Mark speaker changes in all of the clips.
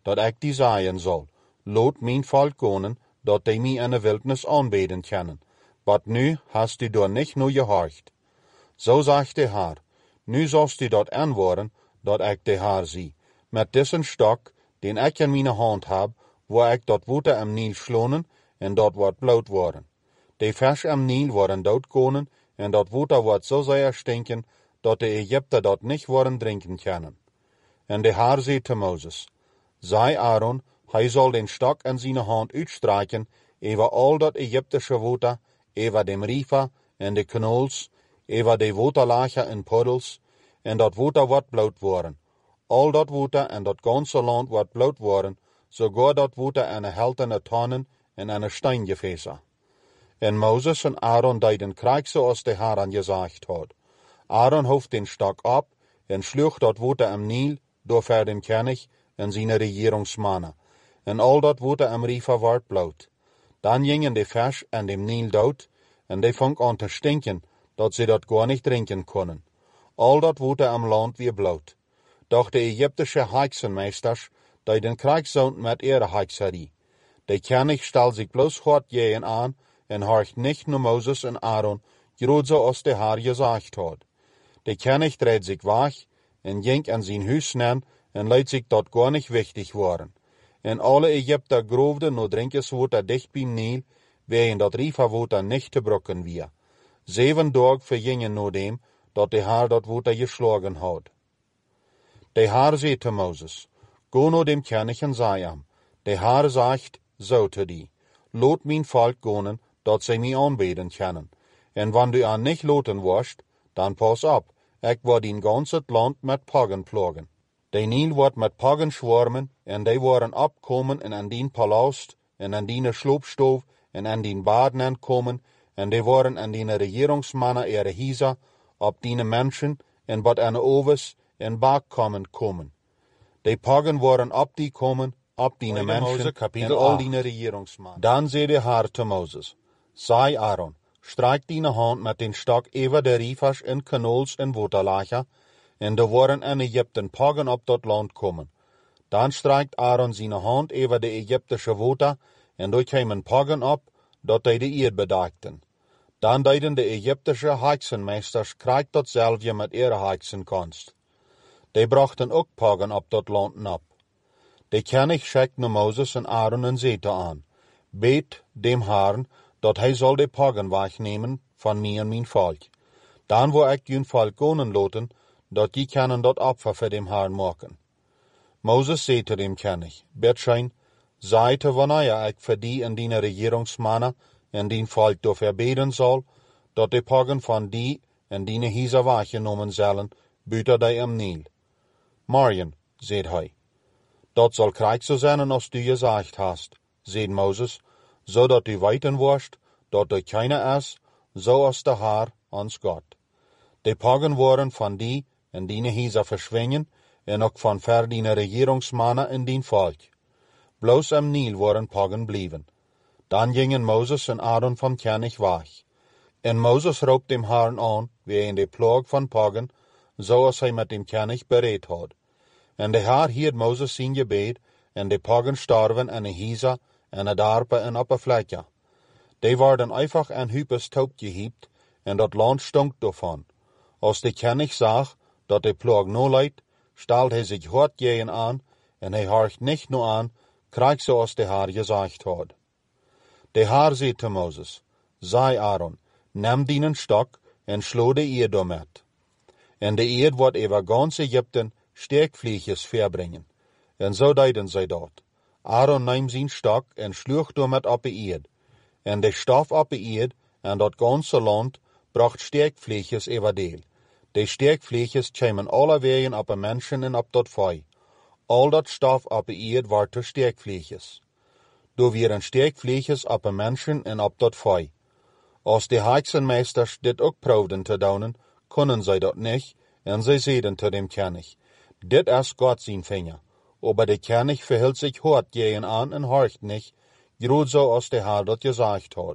Speaker 1: dat ik die zaaien zal. Loot mijn volk gonen, dat die mij in de wildnis aanbeden kennen. Want nu hast u door niet naar gehoord. Zo zegt de Heer, nu zalst u dat aanhoren, dat ik de Heer zie. Met deze stok, den ik in mijn hand heb, waar ik dat water am Niel slonen, en dat wordt bloed worden. De vis am Niel worden doodgonen, en dat water wordt zo zeer stinken, dat de Egypten dat niet worden drinken kunnen. En de Heer zei te Mozes, zei Aaron, hij zal den stok in zijn hand uitstrijken, over al dat Egyptische water, over de riva en de kanols, over de waterlagen en puddels, en dat water wordt bloed worden. Al dat water en dat ganse land wordt bloed worden, sogar dat water en de heltende tonnen en een steingefeesten. En Mozes en Aaron deden krijg zoals de Heer aan gezegd had. Aaron hoeft den stok op en sloeg dat water am Niel door dem König en zijn regeringsmannen. En al dat water am riva werd bloed. Dan gingen de vis en de Niel dood, en de vong aan te stinken, dat ze dat gar niet drinken konden. Al dat water am land weer bloed. Doch de Egyptische heksenmeesters deden krijgszond met ihre hekserie. De König stel zich bloos hard jeen aan, en horcht niet naar Mozes en Aaron, groot zoals de Heer gezegd had. De König dreed zich weg, en ging in zijn huis neer, en liet zich dat gar niet wichtig worden. En alle Egypten groefden naar drinkenswater dicht bij Niel, waarin dat riva water niet te brokken weer. 7 dagen vergingen nadat dat de Heer dat water geslagen had. De Heer zei te Mozes, go naar dem König en zei hem, de Heer zegt zo te die, laat mijn volk gaan, dat zij mij aanbeden kunnen. En wanneer du niet laten worst, dan pas op, ik word in gans het land met paggen plagen. De Niel wordt met paggen zwermen, en die worden opkomen en aan dien palast, en aan dien sloopstoof, en aan dien baden komen, en die worden aan dien regeringsmannen ihre huizen, op dien mensen, en wat aan de ovens, en bakkomen komen. De paggen worden op die komen, op dien mensen, en al dien regeringsmannen. Dan zei de Heer te Mozes, zei Aaron, strijk dien hand met den stok over de rivers en kanols en waterlagen, en er worden in Egypten paggen op dat land komen. Dan strijkt Aaron zijn hand over de Egyptische water, en daar kwamen paggen op, dat hij de eerd bedekten. Dan deden de Egyptische heksenmeesters krijg datzelfde met ihre heksenkunst. Die brachten ook paggen op dat land op. De König schickt naar Mozes en Aaron en zei aan, bid dem Herrn, dat hij zal de paggen wegnemen van mij en mijn volk. Dan wil ik jullie volk gaan laten, dat die kunnen dat opfer voor dem Herrn maken. Mozes zei te dem König, bid zei te wanneer ik voor die en die regeringsmannen en die volk daarvoor beden zal, dat de paggen van die en die huizen weggenomen zullen, buiten die am Niel. Morgen, zei hij. Dat zal krijg zo zijn als du gezegd hast, zei Mozes, zodat u weten worst, dat er keiner is, zoals de Heer ons God. De paggen worden van die en die huizen verschwingen, en ook van ver die regeringsmannen en die volk. Bloos am Niel worden paggen blijven. Dan gingen Mozes en Aaron van König weg. En Mozes roep dem Herrn aan, wegen de plaag van paggen, zoals hij met dem König bereid had. En de Heer hield Mozes zijn gebed, en de paggen starven in de huizen, en de dorpen en op de vlekken. Die worden einfach en huipes toopgehiept, en dat land stonk daarvan. Als de König zag dat de plaag no leidt, stelt hij zich hard tegen aan, en hij horcht niet no aan, krijg zoals de Heer gezegd had. De Heer zei te Mozes, zei Aaron, neem dienen stok en slo de eerd daarmet. En de eerd wordt over gans Egypten steekvliegjes verbrengen. En zo deden zij dat. Aaron nam zijn stok en sloeg daarmet op de eerd. En de stof op de eerd en dat ganse land bracht steekvliegjes over deel. De steekvliegjes kwamen alle wegen op de mensen en op dat vee. Al dat stof op de eerd werd te steekvliegjes. Door waren steekvliegjes op de mensen en op dat vee. Als de heksenmeesters dit ook proefden te doen, konden zij dat niet, en zij zeiden te dem König, dit is God zijn vinger. Aber de König verhield zich hard tegen aan en horcht niet, groot zoals de Heer dat gezegd had.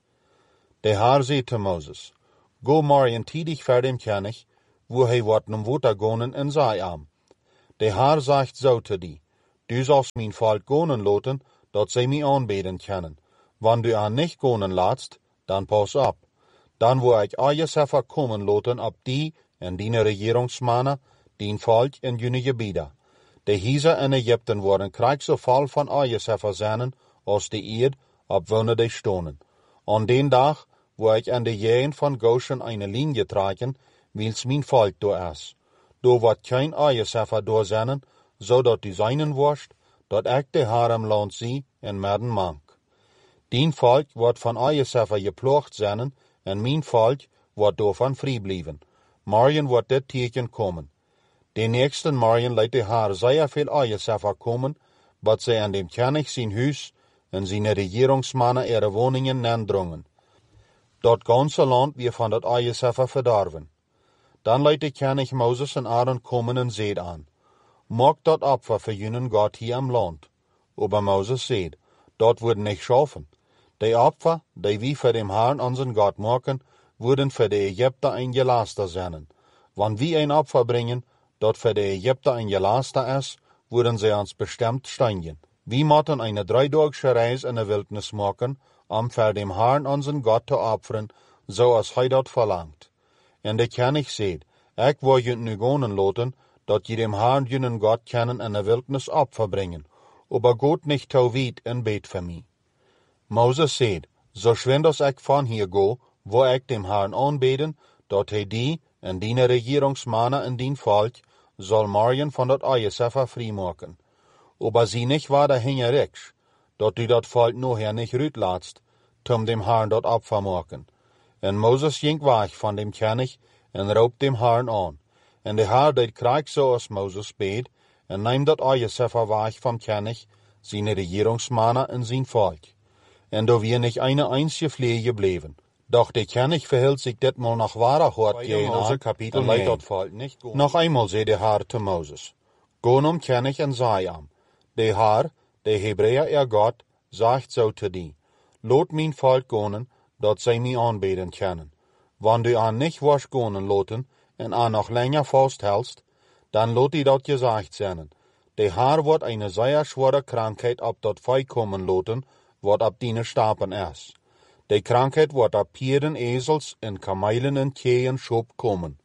Speaker 1: De Heer zei te Mozes, go morgen tidig voor dem König, wo hij wordt om water gaan en zei hem, de Heer zegt zo te die, Du sollst mijn volk gonen loten, dat zij mij aanbeden kunnen. Wanneer du aan nicht gonen laatst, dan pas op. Dan wil ik jezelf komen loten op die en die regeringsmannen, die volk en jene gebieden. De Hiezer in Egypten worden krijg zo vol van jezelf zijn, als de eerd op wonen die stonen. An den dag, wo ik aan de jeen van Goshen eine linie trekken, wils mijn volk door is. Door wordt geen jezelf door zijn, zodat du seinen worst, dat ik de harem land zie en merden mank. Dien volk wordt van jezelf geploegd zijn, en mijn volk wordt daarvan vrij blijven. Morgen wordt dit teken komen. De nächste morgen leidt de Haar zeer veel jezelf komen, wat zij aan dem König zijn huis en zijn regeringsmannen ihre woningen nandrongen. Dat ganze land weer van dat jezelf verdorven. Dan leidt de König Moses en Aaron komen en zeed aan. Maak dat Opfer für jenen Gott hier am Land. Aber Moses zeed, dat wordt nicht schaffen. Die Opfer, die wir für den Herrn unseren Gott machen, würden für die Ägypter ein Gelaster sein. Wenn wir ein Opfer bringen, dat für die Ägypter ein Gelaster ist, würden sie uns bestimmt steinigen. Wir müssen eine 3-tägige Reise in der Wildnis machen, für den Herrn unseren Gott zu opfern, so als dat verlangt. En de König zeid, ik wil je nu gonen laten, dat je dem Herrn jenen Gott kennen in der Wildnis Opfer bringen, aber Gott nicht zu weit en bet für mich. Moses zeid, so schwind als ik van hier go, wo ik dem Herrn aanbeden, dat hij die en die regeringsmannen en dien volk, zal morgen van dat jezelf vrijmaken. Aber zie nicht waar de hinge rechts, dat du dat volk noher nicht rütlatst, tum dem Herrn dat Opfer maken. En Moses ging weg van dem König en roept dem Herrn aan. En de Herr deed krijg zoals Moses beet, en neemt dat jezelf weg vom König, zijn regeringsmannen en zijn volk. En da wir nicht eine einzige Flehe gebleven. Doch der König verhielt sich ditmal nach wahrer Hort gehen an, Kapitel 9. Noch einmal zei der Herr zu Moses, Gon König en sei am, der Herr, der Hebräer Gott, sagt so zu die, lot mein Volk gonen, dat zij mij aanbeden können. Wann du an nicht was gonen loten, en an noch länger vasthältst, dann lot die dat gesagt zijn. Der Herr wordt eine sehr schwere Krankheit ab dat Volk kommen loten, wat ab dine Stapen is. Die Krankheit wordt ab Pieren, Esels en Kamelen en Keen schop komen.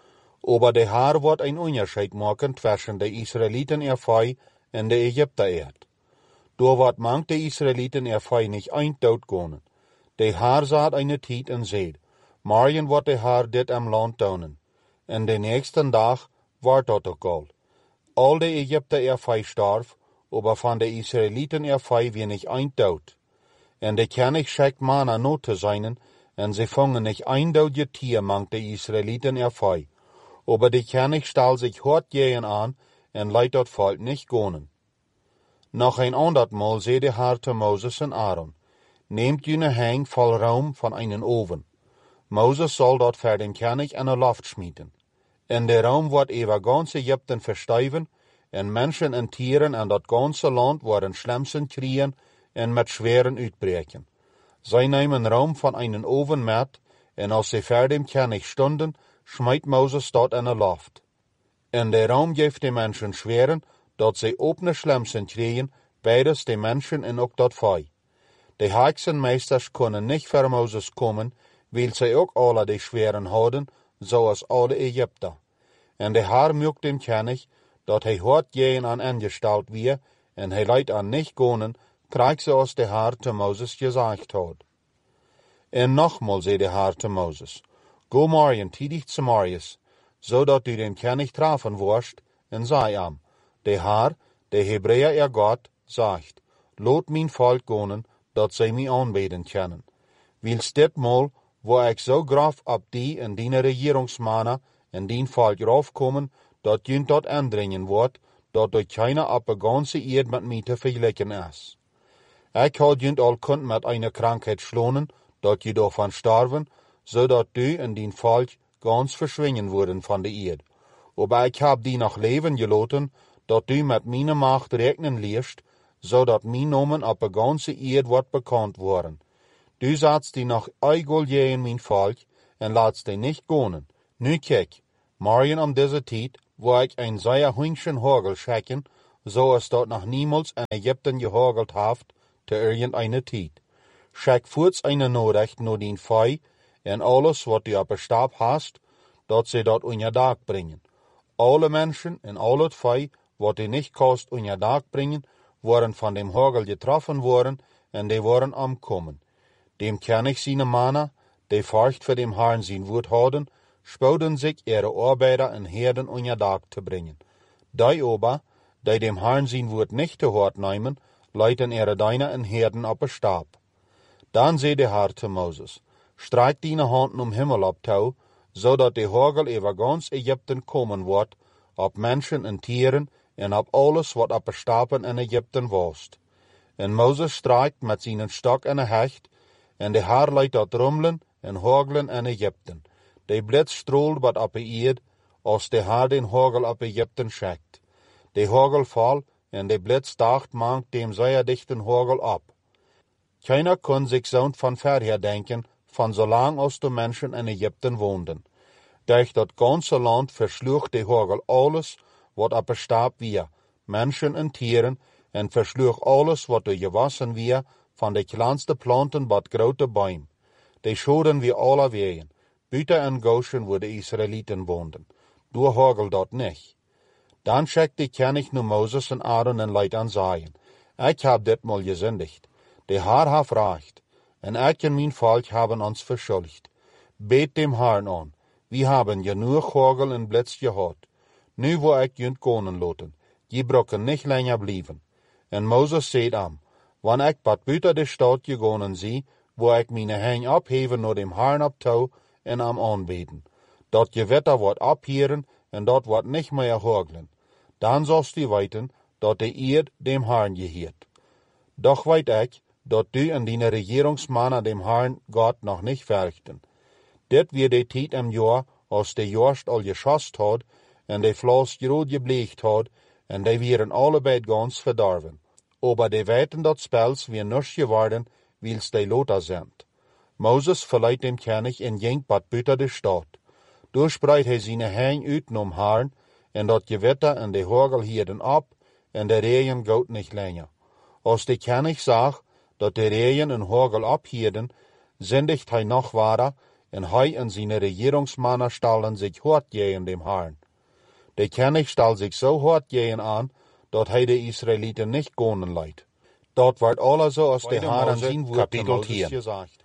Speaker 1: Aber der Herr wordt ein Unterschied machen zwischen de Israeliten erfei en de Ägypter erd. Door wat mank de Israeliten erfei nicht einddood gonen. De Herr saat eine Tijd en zeid, morgen wordt de Herr dit am Land tonen. En de nächsten dag wordt dat ook al. Al de Ägypter erfei starf, aber van de Israeliten erfei wie nicht einddood. En de König schickt Mana not te zijn, en ze vangen nicht eindoudige Tier mank de Israeliten erfei. Aber de König stal sich hart gehen an, en leidt dat volk nicht gonen. Noch ein andert Mal zei de Herr zu Moses en Aaron, nehmt jene Hang voll Raum von einen Oven. Moses soll dort für den König eine Loft schmieden. En der Raum wordt über ganz Ägypten versteiven, en Menschen en Tieren en dat ganze Land worden schlimmsten kriegen en met schweren uitbreken. Zij nemen Raum von einen Oven met, en als sie vor dem König stunden, schmeidt Moses dort eine Loft. En der Raum geeft de Menschen schweren, dat zij opne schlimmsten kriegen, beides de Menschen en ook dat Vieh. De Hexenmeisters kunnen nicht voor Moses komen, weil zij ook alle de schweren houden, zoals alle Ägypter. En de Herr mögt dem König, dat hij hart gehen an angestalt wie, en hij leidt an nicht gonen, krijg zoals de Herr zu Moses gesagt hat. En nochmal zei de Herr zu Moses, go morgen tidig zu Marius, zodat du den König treffen wirst, en sei am, de Herr, de Hebräer Gott, sagt, lot mijn volk gonen, dat zij mij aanbeden können. Wils ditmal, wo ik zo graf op die en die regeringsmannen en die volk raufkomen, dat jün dat aandringen wordt, dat door keiner op de ganze eerd met mij te vergelijken is. Ik had jün al kunt met eine Krankheit schlonen, dat je daarvan starven, zodat du en die volk ganz verschwingen worden van de eerd. Aber ik heb die nog leven gelaten, dat du met mijn macht rekenen leerst, zodat mijn namen op de ganze eerd wordt bekend worden. Du satst die noch eigel je in mijn volk, en laatst die nicht gonen. Nu kijk, morgen om deze tijd, wo ik een zeer hüngschen Hagel schicken, so es dort noch niemals in Ägypten gehagelt haft, te irgendeine Tijd. Schek voorts eine Norecht no dien Fei, en alles wat du op Stab hast, dat sie dort unja Dag bringen. Alle Menschen en al het Fei, wat die nicht kost unja Dag bringen, waren von dem Hagel getroffen worden, en die waren omkommen. Dem König seine Mana, die Furcht für dem Herrn sein Wort hadden, spouden sich ihre Arbeiter en Herden unja Dag te bringen. Die aber, die dem Herrn sein Wort nicht te hort nehmen, leiten ihre Deine en Herden op Stab. Dan zei de Herr te Moses, streik deine Handen Himmel op touw, zodat de Hagel over ganz Ägypten komen wordt, op Menschen en Tieren, en op alles wat op Stapen in Ägypten was. En Moses strijkt met zijn stok en een hecht, en de Herr leidt dat rummelen en hagelen in Ägypten. De blitz strolt wat op de eerd, als de Herr den Hagel op Ägypten schickt. De Hagel val, en de blitz dacht mangt dem sehr dichten Hagel ab. Keiner kon sich zo'n van verher denken, van zolang als de Menschen in Ägypten woonden. Durch dat ganze Land versloeg de Hagel alles, wat op Stab wir, Menschen en Tieren, en versloeg alles wat er gewassen wir, van de kleinste planten bat grote Bäume. De schoden wir alle wegen, buiten en Goshen wo de Israeliten woonden. Door Hagel dat nicht. Dan schickte König nu Moses en Aaron en leid aan sagen, ich hab dit mal gesündigt. De Herr hat recht, en ich en mein Volk haben uns verschuldigt. Bet dem Herrn an, wir haben genug Hagel en Blitz gehad. Nu wo ich junt konen loten, die brokken nicht länger blieben. En Moses zei am, wann ich bat buiten de stad gegonen zie, wo ich meine Hänge abheven naar dem Herrn op touw en am aanbeten. Dat Gewitter wordt abhieren en dat wordt nicht mehr hagelen. Dan sollst du weten, dat de Eerd dem Herrn gehiert. Doch weet ich, dat du en deine Regierungsmannen dem Herrn Gott noch nicht fürchten. Dit wird de tijd im Jahr, als de Jorst al geschost had, en de Flas groot gebleekt had, en die wären allebei ganz verdorven. Aber die weten dat Spels wie nichts geworden, wils die Lothar sind. Moses verleiht dem König en ging bat buiten de stad. Durchspreit hij seine Hänge uit nom Herrn, en dat Gewitter en de Hagel hierden ab, en de Regen gout nicht länger. Als de König zag, dat de Regen en Hagel abhierden, sündigt hij noch weiter, en hij en seine Regierungsmannen stallen sich hart gegen dem Herrn. De König stal sich so hart gegen an, dat hij de Israeliten nicht gonen leidt. Dat wordt alles so als de Herr an zijn woord Kapitel 10.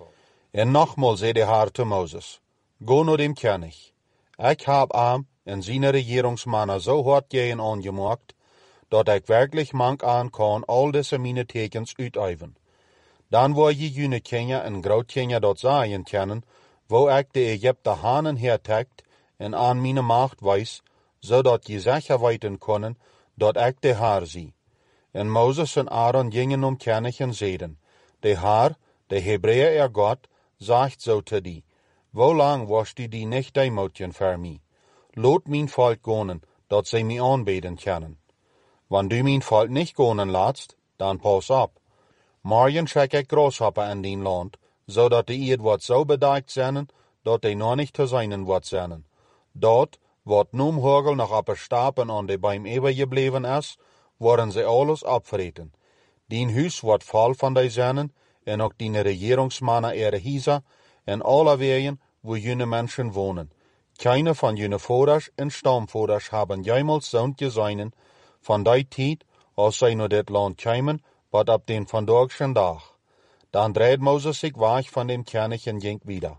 Speaker 1: En nochmal zei de Herr te Moses, go naar dem König. Ich hab am en seine Regierungsmannen so hart gegen angemacht, dat ich wirklich mank an kann all diese meine Tekens uitüben. Dan wo je jene Kinder en Grootkinder dat sagen können, wo ich de Ägypter Hanen hertagt en an meine Macht weiß, zodat je sicher weten können, dat ich de Herr zie. En Moses en Aaron gingen König en zeiden, de Herr, de Hebräer Gott, sagt so te die, wo lang was die nicht deimotjen für mich? Lot mein Volk gonen, dat sie mich anbeten können. Wann du mein Volk nicht gonen lässt, dann pass ab. Morgen schick ich Grashopper in dein Land, zodat die Eerd wat so bedeckt zijn, dat die noch nicht te zijn wat zijn. Dort, wat num Hagel noch op Stapen an de Bäume übergebleven is, worden sie alles abvreten. Dien Huis wordt vol van die zijn, en ook die Regierungsmannen ihre Häuser, en alle wegen, wo jene Menschen wohnen. Keine von jene Voders en Stammvoders haben jemals zo'n gezien, van die tijd, als zij naar dit land kwamen, wat op den vandaagschen dag. Dan dreht Moses sich weg von dem König en ging wieder.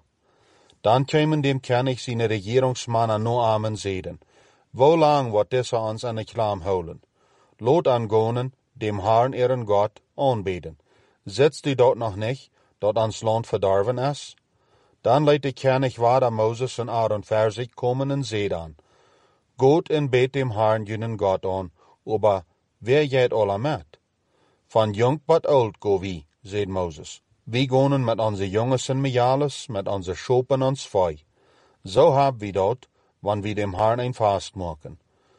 Speaker 1: Dan kwamen dem König seine Regierungsmannen nur Amen zeiden, wo lang wird diese uns an de Klaam houden? Lot angonen, dem Herrn ihren Gott, anbeten. Sitzt du dort noch nicht, dat ans Land verdorven is? Dan leidt de König weiter Moses en Aaron ver sich kommen en zeid an, Gott en bet dem Herrn jenen Gott an, aber wer geht alle mit? Van jong tot oud go wie, zei Moses. Wie gonen met onze jongens en mejales, met onze schopen en ons vee. Zo hab wie dat, wann wir dem Herrn ein Fast machen.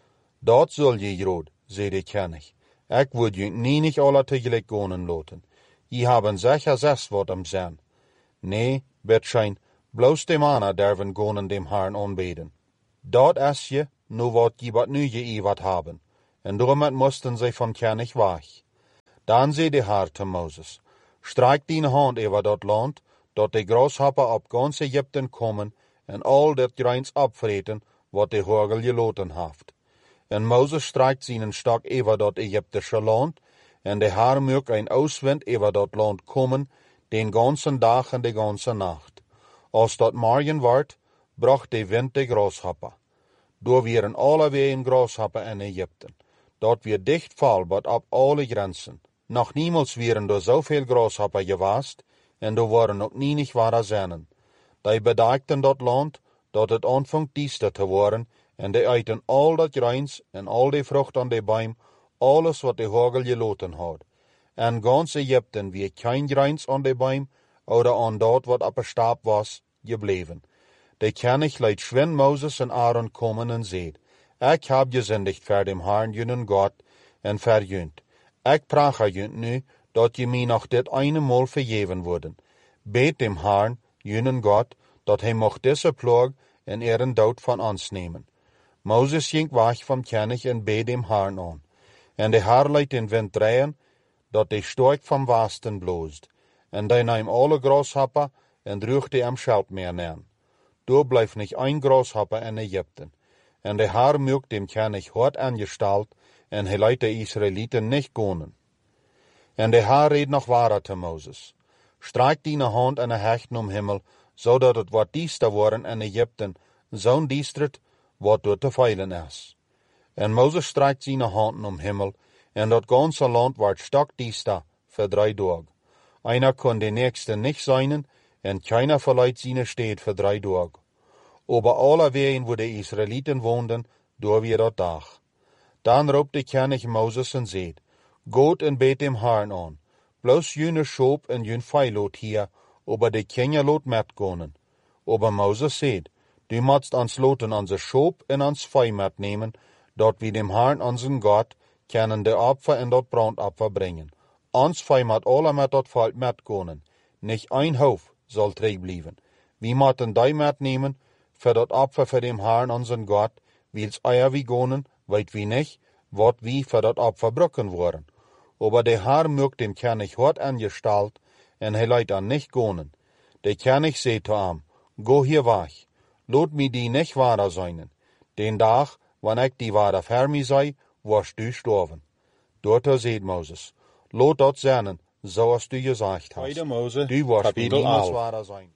Speaker 1: Dat soll je Jod, zei de König. Ich würd je nie nicht alle tegelijk gonen loten. Je haben sicher zes wat am zijn. Nee, bitschein, bloos de mannen derven gonen dem Herrn anbeten. Dat is je, nu wat je wat nu je wat haben. en daarom moesten zij vom König weg. Dan zei de Heer te Moses, streik die hand over dat land, dat de grashopper op ganz Egypten komen, en al dat greins opvreten, wat de hagel geloten heeft. En Moses streikt zijn stok over dat Egyptische land, en de Heer maakt een auswind over dat land komen, den ganzen dag en de ganze nacht. Als dat morgen wordt, bracht de wind de grashopper. Door wieren alle ween grashopper in Egypten. Dat weer dicht valbart op alle grenzen. Nog niemals wieren er zoveel grashopper geweest, en er waren ook niet ware zinnen. Die bedeikten dat land, dat het aanvangt diester te worden, en die eten al dat greins en al die vrucht aan de boom, alles wat de hagel geloten had. En ganz Egypten wie kein greins aan de boom, oder aan dat wat op een staap was, gebleven. De König leidt schwen Moses en Aaron komen en zeid, ik heb gezendigd voor dem Herrn junen God, en verjunt. Ik prache junt nu, dat je mij nog dit ene mol vergeven worden. Beet dem Herrn, junen God, dat hij mocht deze ploeg en ihren dood van ons nemen. Moses ging weg vom König en beet dem Herrn aan. En de Heer leidt den wind draaien, dat de stork vom westen bloost. En die nam alle grashopper en droeg die am Schelpmeer neer. Door blijft niet een grashopper in Egypten. En de Heer maakt dem König hart angestalt, en hij leidt de Israëlieten niet konen. En de Heer reed nog waarder te Moses. Streik die hand en hechten om Himmel, zodat het wat diester worden in Egypten, zo'n diestert, wat door te veilen is. En Moses streikt zijn handen om Himmel, en dat ganze land wordt stokdiester voor 3 dagen. Einer kon de nächste nicht zijn, en keiner verleiht zijn steed voor 3 dagen. Over alle wegen wo de Israëlieten woonden, door weer dat dag. Dan roept de König Moses en zeid, Goed en beet dem Herrn aan, bloos june schoop en jun feilot hier, over de kinderlot metgonen. Aber Moses zeid, du motst ans loten onze schoop en ans fei metnemen, dat we dem Herrn onzen God kennen de Opfer en dat brandopfer brengen. Ons fei mat alle met dat volk metgonen, nicht ein Hof soll treg blijven. Wie motten die metnemen, für dat Opfer für dem Herrn onzen God, wils eier wie gonen, weet wie nicht, wat wie für dat Opfer brücken worden. Aber der Herr mögt dem König hart angestalt, en hij leidt an nicht gonen. Der König zei zu ihm, go hier weg, lot mi die nicht wahrer sein. Den Tag, wann ich die wahrer für mi sei, wirst du sterben. Dort seht Moses, lot dat sein, so als du gesagt hast.
Speaker 2: Mose,
Speaker 1: Du wirst niemals wahrer sein.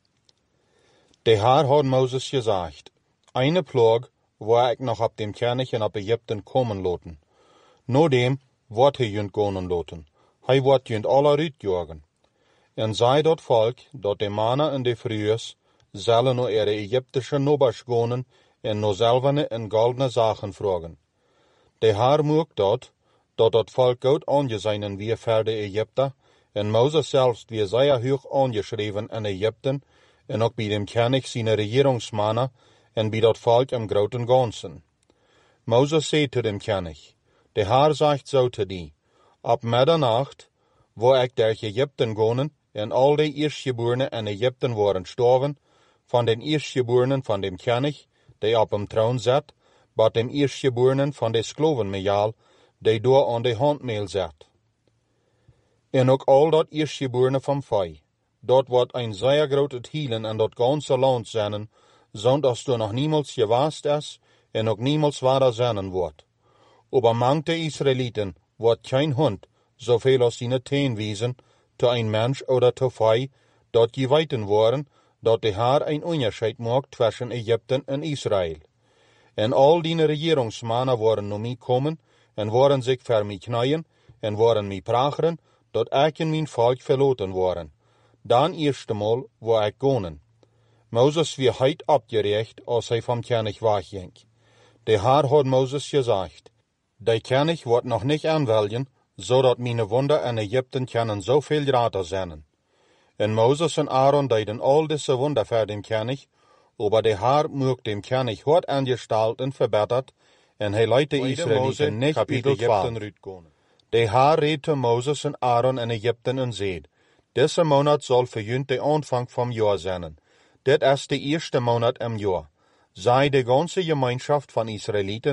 Speaker 1: Der Herr hat Moses gesagt, eine Plage, wo ich noch ab dem König und ab Ägypten kommen loten. Nur dem wird hij junt gonen loten. Hij wird junt alle uitjagen. En zei dat volk, dat de mannen en de vrouwen, zullen no ihre Ägyptische nobers gonen en no zelvene en goldene zaken vragen. De Heer mocht dat volk goed aangezien wie voor de Egypter, en Moses zelfs wie zeer hoog aangeschreven in Egypten, en ook bij dem König zijn regeringsmannen, en bij dat volk im groten ganzen. Moses zei zu dem König, de Heer zegt zo te die, ab Middernacht, wo ik der Egypten gonen, en al de eerstgeborenen in Egypten waren sterven, van den eerstgeborenen van dem König, die op hem troon zat, bat dem eerstgeborenen van de sklovenmejal, die door aan de handmeel zat. En ook al dat eerstgeborenen van vee, dat wordt een zeer groot hielen en dat ganze land zijn, zond als er nog niemals gewaast is, en ook niemals waar zijn wordt. Aber manch de Israëlieten wordt kein Hund, zoveel als zijn teen wezen, te een mens oder te vee, dat je weten worden, dat de Heer een onderscheid maakt tussen Egypten en Israël. En al die regeringsmannen worden naar mij komen, en worden zich voor mij knieën, en worden mij pragen, dat ik en mijn volk verloten worden. Dan eerst eenmaal waar ik gonen. Moses wie heit opgerecht, als hij vom König wegging. De Heer had Moses gezegd, de König wordt nog niet aanwelgen, zodat mijn wunder in Egypten kunnen zoveel groter zijn. En Moses en Aaron deden al deze wunder voor dem König, aber de Heer mocht dem König hart angestalt en verbeterd, en hij leidt de Israëlieten niet uit Egypten uitkomen. De Heer reed te Moses en Aaron in Egypten en zeid, deze maand zal voor junt de aanvang vom jaar zijn. Dit is de eerste maand im jaar. Zij de ganze Gemeinschaft van Israëlieten,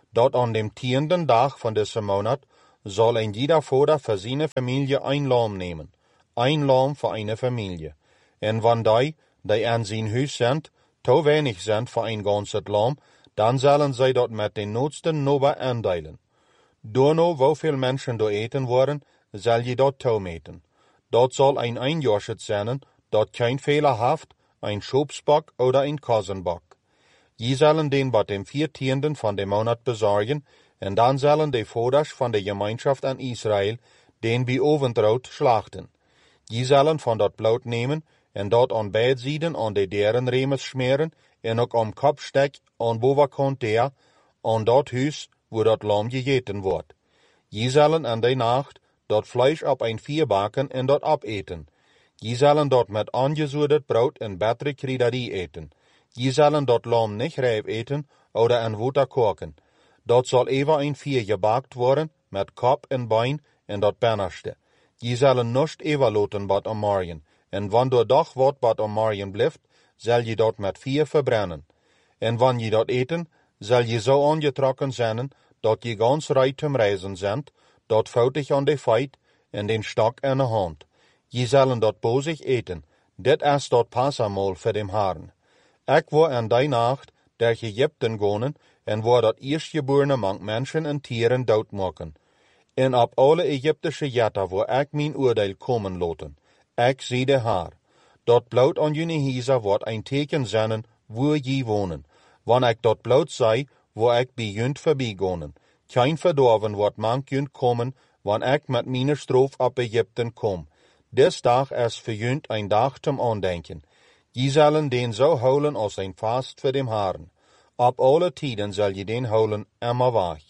Speaker 1: dat aan dem 10e dag van deze maand zal een jeder vader voor zijn familie een lam nemen, een lam voor een familie. En wanneer die aan zijn huis zijn, te weinig zijn voor een ganse lam, dan zullen zij dat met de noodsten nobber aandelen. Door nou hoeveel mensen door eten worden, zal je dat toemeten. Dat zal een eenjaarschet zijn, dat geen fehler heeft, een schoopsbok of een kozenbok. Je zullen den wat dem 14e van de maand bezorgen, en dan zullen de vaders van de gemeenschap aan Israël den bij oventrouwt slachten. Je zullen van dat bloed nemen, en dat aan beide zijden aan de derenremes smeren, en ook om kopstek aan bovenkant der, aan dat huis waar dat lam gegeten wordt. Je zullen aan de nacht dat vlees op een vuur bakken en dat opeten. Je zullen dat met aangezoederd brood en bittere kruiderie eten. Je zullen dat lam niet rijp eten, of in water koken. Dat zal even een vuur gebakt worden, met kop en bein en dat binnenste. Je zullen niet even laten wat om morgen. En wanneer doch wat om morgen blijft, zal je dat met vuur verbrennen. En wanneer je dat eten, zal je zo aangetrokken zijn, dat je gans rijp te reizen bent, dat foutig aan de feit en den stok in de hand. Je zullen dat bozig eten. Dit is dat pasamaal voor dem Herrn. Ik word aan die nacht der Egypten gaan en word dat eerstgeborene mang mensen en tieren doodmaken. En op alle Egyptische jatten word ik mijn oordeel komen laten. Ik zie de Heer. Dat bloed aan jullie huizen wordt een teken zijn waar je wonen. Wanneer ik dat bloed zei, word ik bij junt voorbij gaan. Geen verdorven wordt mang junt komen, wanneer ik met mijn stroof op Egypten kom. Des dag is voor junt een dag te aandenken. Je zullen den zo houden als een vast voor dem Herrn. Op alle tijden zal je den houden immer weg.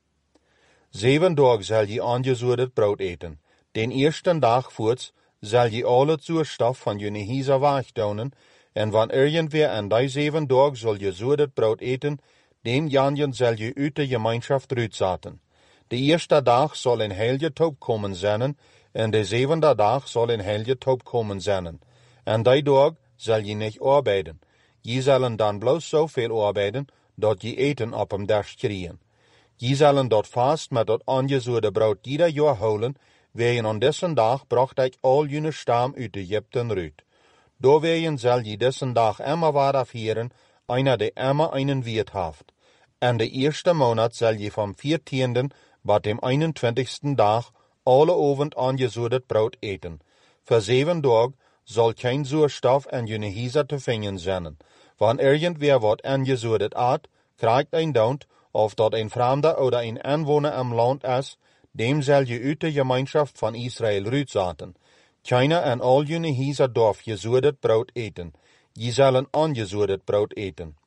Speaker 1: 7 dagen zal je aangezoederd brood eten. Den eerste dag voorts zal je alle zuurstof van je huizen wegdoen, en wanneer je weer aan die 7 dagen zal je zoederd brood eten, den janjen zal je uit de gemeenschap uitzetten. De eerste dag zal een heilige toop komen zijn, en de 7e dag zal een heilige toop komen zijn. En die dag zal je niet arbeiden. Je zullen dan bloos zoveel arbeiden, dat je eten op hem dorst krijgen. Je zullen dat vast met dat aangezoede brood ieder jaar houden, wegen aan deze dag bracht ik al jullie stam uit Egypten uit. Doorwegen zal je deze dag immer weer vieren, einer die immer einen wirt heeft. En de eerste maand zal je van 14e tot dem 21. dag alle avond aangezoederd brood eten. Voor 7 dagen zal geen zuurstof in jullie huizen te vinden zijn. Wanneer irgendwer wat aangezoederd eet, krijgt een dood, of dat een vreemde of een inwoner im land is, dem zal je uit de gemeenschap van Israël uitzetten. Keiner en al jullie huizen darf gezoederd brood eten. Je zullen aangezoederd brood eten.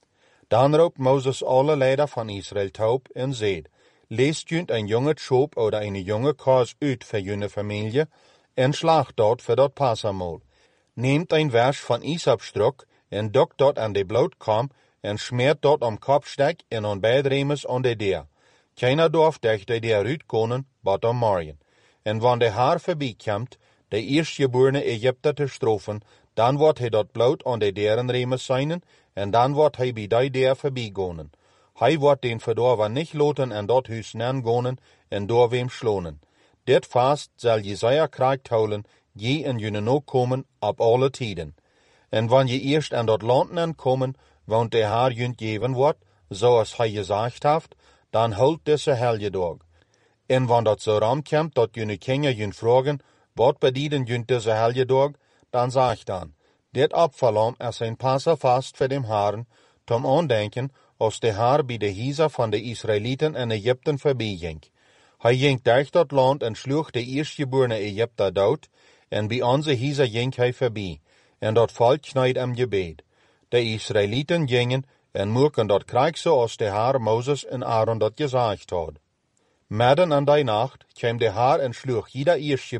Speaker 1: Dan roept Mozes alle leider van Israël op en zegt: leest junt een jonge schoop of een jonge kaas uit voor jullie familie en slacht dat voor dat pasamaal. Neemt een vers van isopstrok en dokt dat aan de bloedkam en smeert dat om kopstek en aan beide remes aan de deur. Keiner darf dicht de deur uitkomen, wat om morgen. En wanneer de Heer voorbij komt, de eerstgeborene Egypte te straffen, dan wordt hij dat bloed aan de derenremes zijn, en dan wordt hij bij die deur voorbij gaan. Hij wordt den verdorven niet laten en dat huis gaan en door wem slonen. Dit vast zal Jesaja krijgt houden, je en jullie nog komen op alle tijden. En wanneer je eerst aan dat land aankomen, want de Heer junt geven wordt, zoals hij gezegd heeft, dan houdt deze heilige dag. En wanneer dat zo komt dat jullie kinderen junt vragen, wat betekent junt deze heilige dag, dan zeg dan: dit opverlam is een Passafast voor dem Herrn, tom aandenken als de Heer bij de huizen van de Israëlieten in Egypten voorbij ging. Hij ging durch dat land en sloeg de eerstgeborene Egypter dood, en bij onze huizen ging hij voorbij, en dat volk knijd hem gebed. De Israëlieten gingen en moeken dat krijg zoals de Heer Mozes en Aaron dat gezegd had. Midden aan die nacht kwam de Heer en sloeg ieder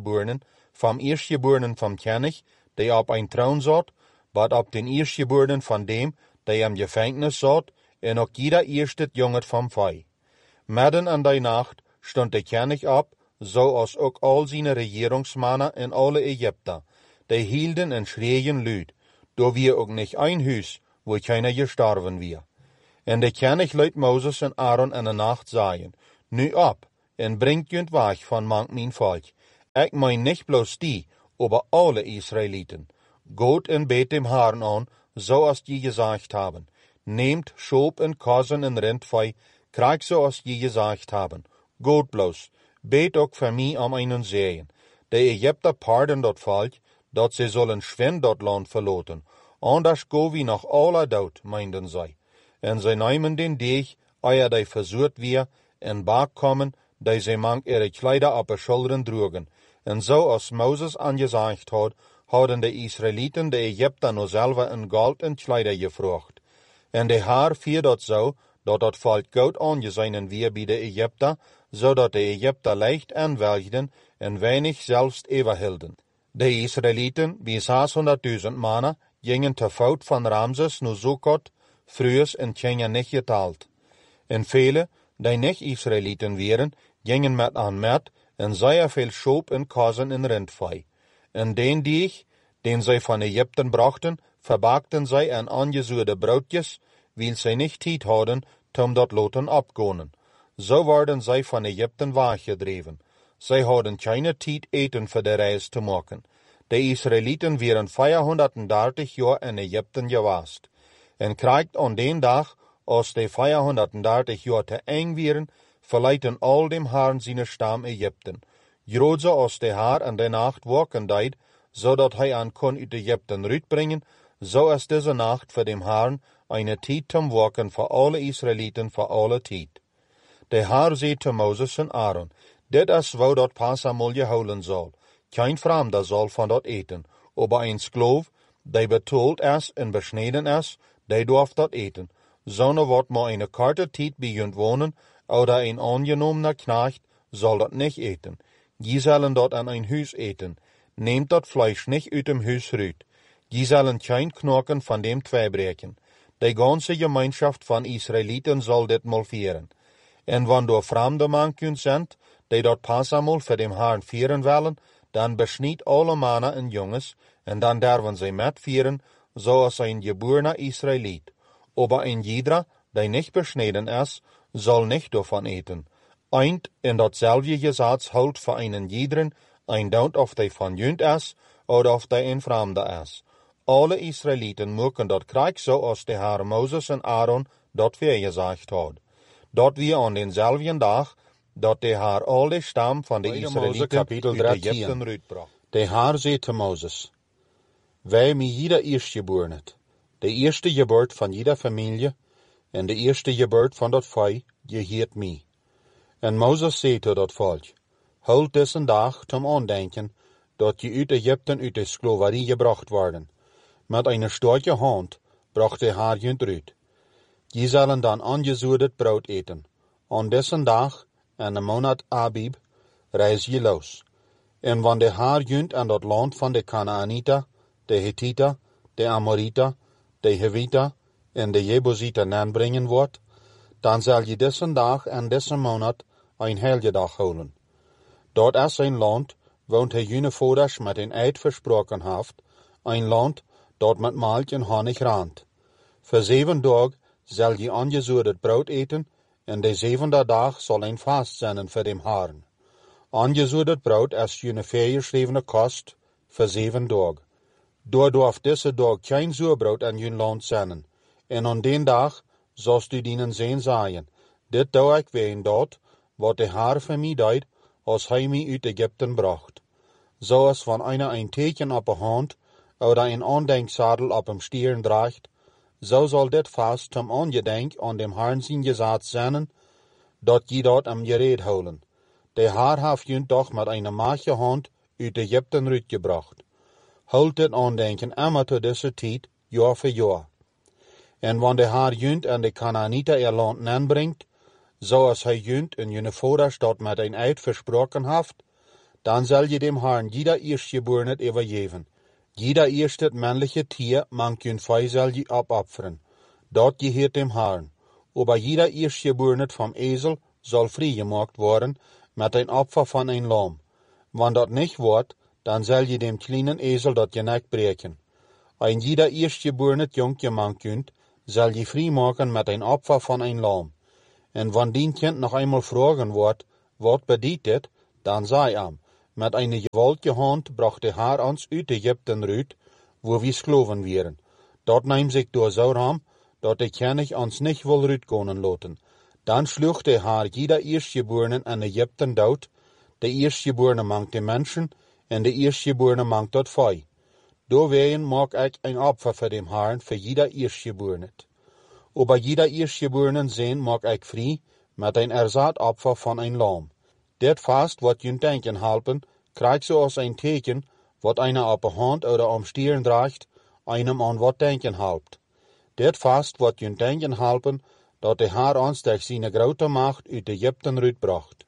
Speaker 1: eerstgeborenen van Knecht, die op een troon zat, wat op den eerstgeborenen van dem, die in gevangenis zat, en ook ieder eerste jonger van vij. Midden aan die nacht stond de Knecht op, zoals ook al zijn regeringsmannen en alle Egypter. Die hielden en schreeuwen luid, door wie ook niet een huis, waar keiner gestorven weer. En de kennig luid Moses en Aaron in de nacht zaaien, nu op, en brengt junt weg van mank mijn volk. Ik mijn niet bloos die, over alle Israëlieten. Goot en beet dem Herrn aan, zoals die gezegd hebben. Neemt Schoop en kozen en rindvee, krijg zoals die gezegd hebben. Goot bloos, beet ook voor mij om einen zeeën. De Egypter pardon dat volk, dat ze zullen schwind dat land verlaten. Anders go wie nog alle dood, meinden zij. En zij nemen den deeg, eer die verzoet weer, en baak komen, die zij mank ihre kleider op de schoulderen droegen. En zo als Moses aangezegd had, hadden de Israëlieten de Egypter nog zelf een goud en kleider gevraagd. En de Heer vier dat zo, dat het volk goud aangezien weer bij de Egypter, zodat de Egypter licht aanwelgden en weinig zelfs overhielden. De Israëlieten, bij 600.000 mannen, gingen te voet van Ramses naar Sukkot, vroegs en gingen niet geteld. En vele, die niet Israëlieten waren, gingen met aan met, en zeer veel schoop en kozen en rindvee. En den deeg, den zij van Egypten brachten, verbaakten zij en aangezuurde broodjes, wil zij niet tijd hadden, om dat laten opkomen. Zo worden zij van Egypten weggedreven. Zij hadden geen tijd eten voor de reis te maken. De Israëlieten waren 430 jaar in Egypten geweest. En krijgt aan den dag, als de 430 jaar te eng waren, verlieten al dem Herrn zijn stam Egypten. Grootse als de Heer in de nacht waken deed, zodat hij aan kon uit Egypten uitbrengen, zo is deze nacht voor dem Herrn een tijd te waken voor alle Israëlieten voor alle tijd. De Heer zei te Moses en Aaron, dit is waar dat Passamal gehouden zal. Geen vreemde zal van dat eten, aber een skloof, die betaald is en besneden is, die dorf dat eten. Zonder wat maar een korte tijd begint wonen, oder een aangenomen knecht, zal dat niet eten. Die zullen dat aan een huis eten. Neemt dat vlees niet uit dem huis uit. Die zullen geen knoken van dem tweebreken. De ganze gemeenschap van Israëlieten zal dit mal vieren. En wanneer vreemde mannen zijn, die dat Passamal voor dem Herrn vieren willen, dan besniet alle mannen en jongens, en dan derven zij met vieren, zoals een geborene Israëliet. Aber een iedere, die niet besneden is, zal niet daarvan eten. Eind in datzelfde gezats houdt voor een iederen, een dood of die van junt is, of of die een vreemde is. Alle Israëlieten moeten dat krijgen zoals de Heer Moses en Aaron dat gezegd had. Dat we aan denzelfde dag, dat de Heer al de stam van de Israëlieten uit Egypten uitbracht. De Heer zei te Moses, wij mij ieder eerstgeboren, de eerste geboorte van ieder familie, en de eerste geboorte van dat vee, geheert mij. En Moses zei tot dat volk, houd deze dag tom aandenken, dat je uit Egypten uit de slaverie gebracht worden. Met een sterke hand bracht de Heer junt uit. Je zullen dan aangezuurd brood eten. Aan deze dag, en de maand Abib, reis je los. En wanneer de Heer junt aan dat land van de Canaanita, de Hittita, de Amorita, de Hevita en de Jebusita aanbrengen wordt, dan zal je deze dag en deze maand een heilige dag houden. Dat is een land, want hij jullie vouders met een eed versproken heeft, een land dat met melk en honig raant. Voor 7 dagen zal je aangezuurd brood eten, en de 7e dag zal een vast zijn voor dem Herrn. Aangezuurd brood is jullie voorgeschrevene kost voor 7 dagen. Doordat deze dag geen zuurbrood in jullie land zijn, en aan den dag zult u dienen zijn zaaien. Dit doe ik ween dat, wat de Heer voor mij deed, als hij mij uit Egypten bracht. Zoals van einer een teken op de hand, oder een aandenkzadel op hem stieren draagt, zo zal dit vast tom aangedenk aan dem Herrn zijn gezet zijn, dat je dat am gereed houden. De Heer heeft junt toch met een machtige hand uit Egypten uitgebracht. Houd dit aandenken immer tot deze tijd, jaar voor jaar. En wanneer de Heer junt aan de Canaanita ihr land aanbrengt, zoals hij junt en jullie vouders dat met een eed versproken heeft, dan zal je dem Herrn ieder eerstgeborene overgeven. Jeder eerste männliche Tier mag jullie vee zal je opofferen. Dat geheert dem Herrn. Aber jeder eerstgeborene vom Esel zal vrijgemaakt worden met een opfer van een lam. Wanneer dat niet wordt, dan zal je dem kleinen Esel dat je nek breken. Een jeder eerstgeborene jonkje mag kunt, zal je vrij maken met een opfer van een lam. En wanneer dien kind nog eenmaal vragen wordt, wat bedient dit, dan zei hem, met een gewaltige hand bracht de Heer ons uit Egypten uit, waar we skloven waren. Dat neemt zich door zo dat de koning ons niet wil uitkomen laten. Dan sloeg de Heer jeder eerstgeborene in Egypten dood, de eerstgeborene mangt de mensen en de eerstgeborene mangt dat vee. Doorwegen maak ik een opfer voor de Heer voor jeder eerstgeborene. Over jeder eerstgeborene zijn maak ik vrij met een erzatopfer van een lam. Dit vast wat je denken helpen, krijgt zoals een teken wat einer op de hand of de omstieren draagt, einem aan wat denken helpt. Dit vast wat je denken helpen, dat de Heer ons door zijn grote macht uit Egypten uitbracht.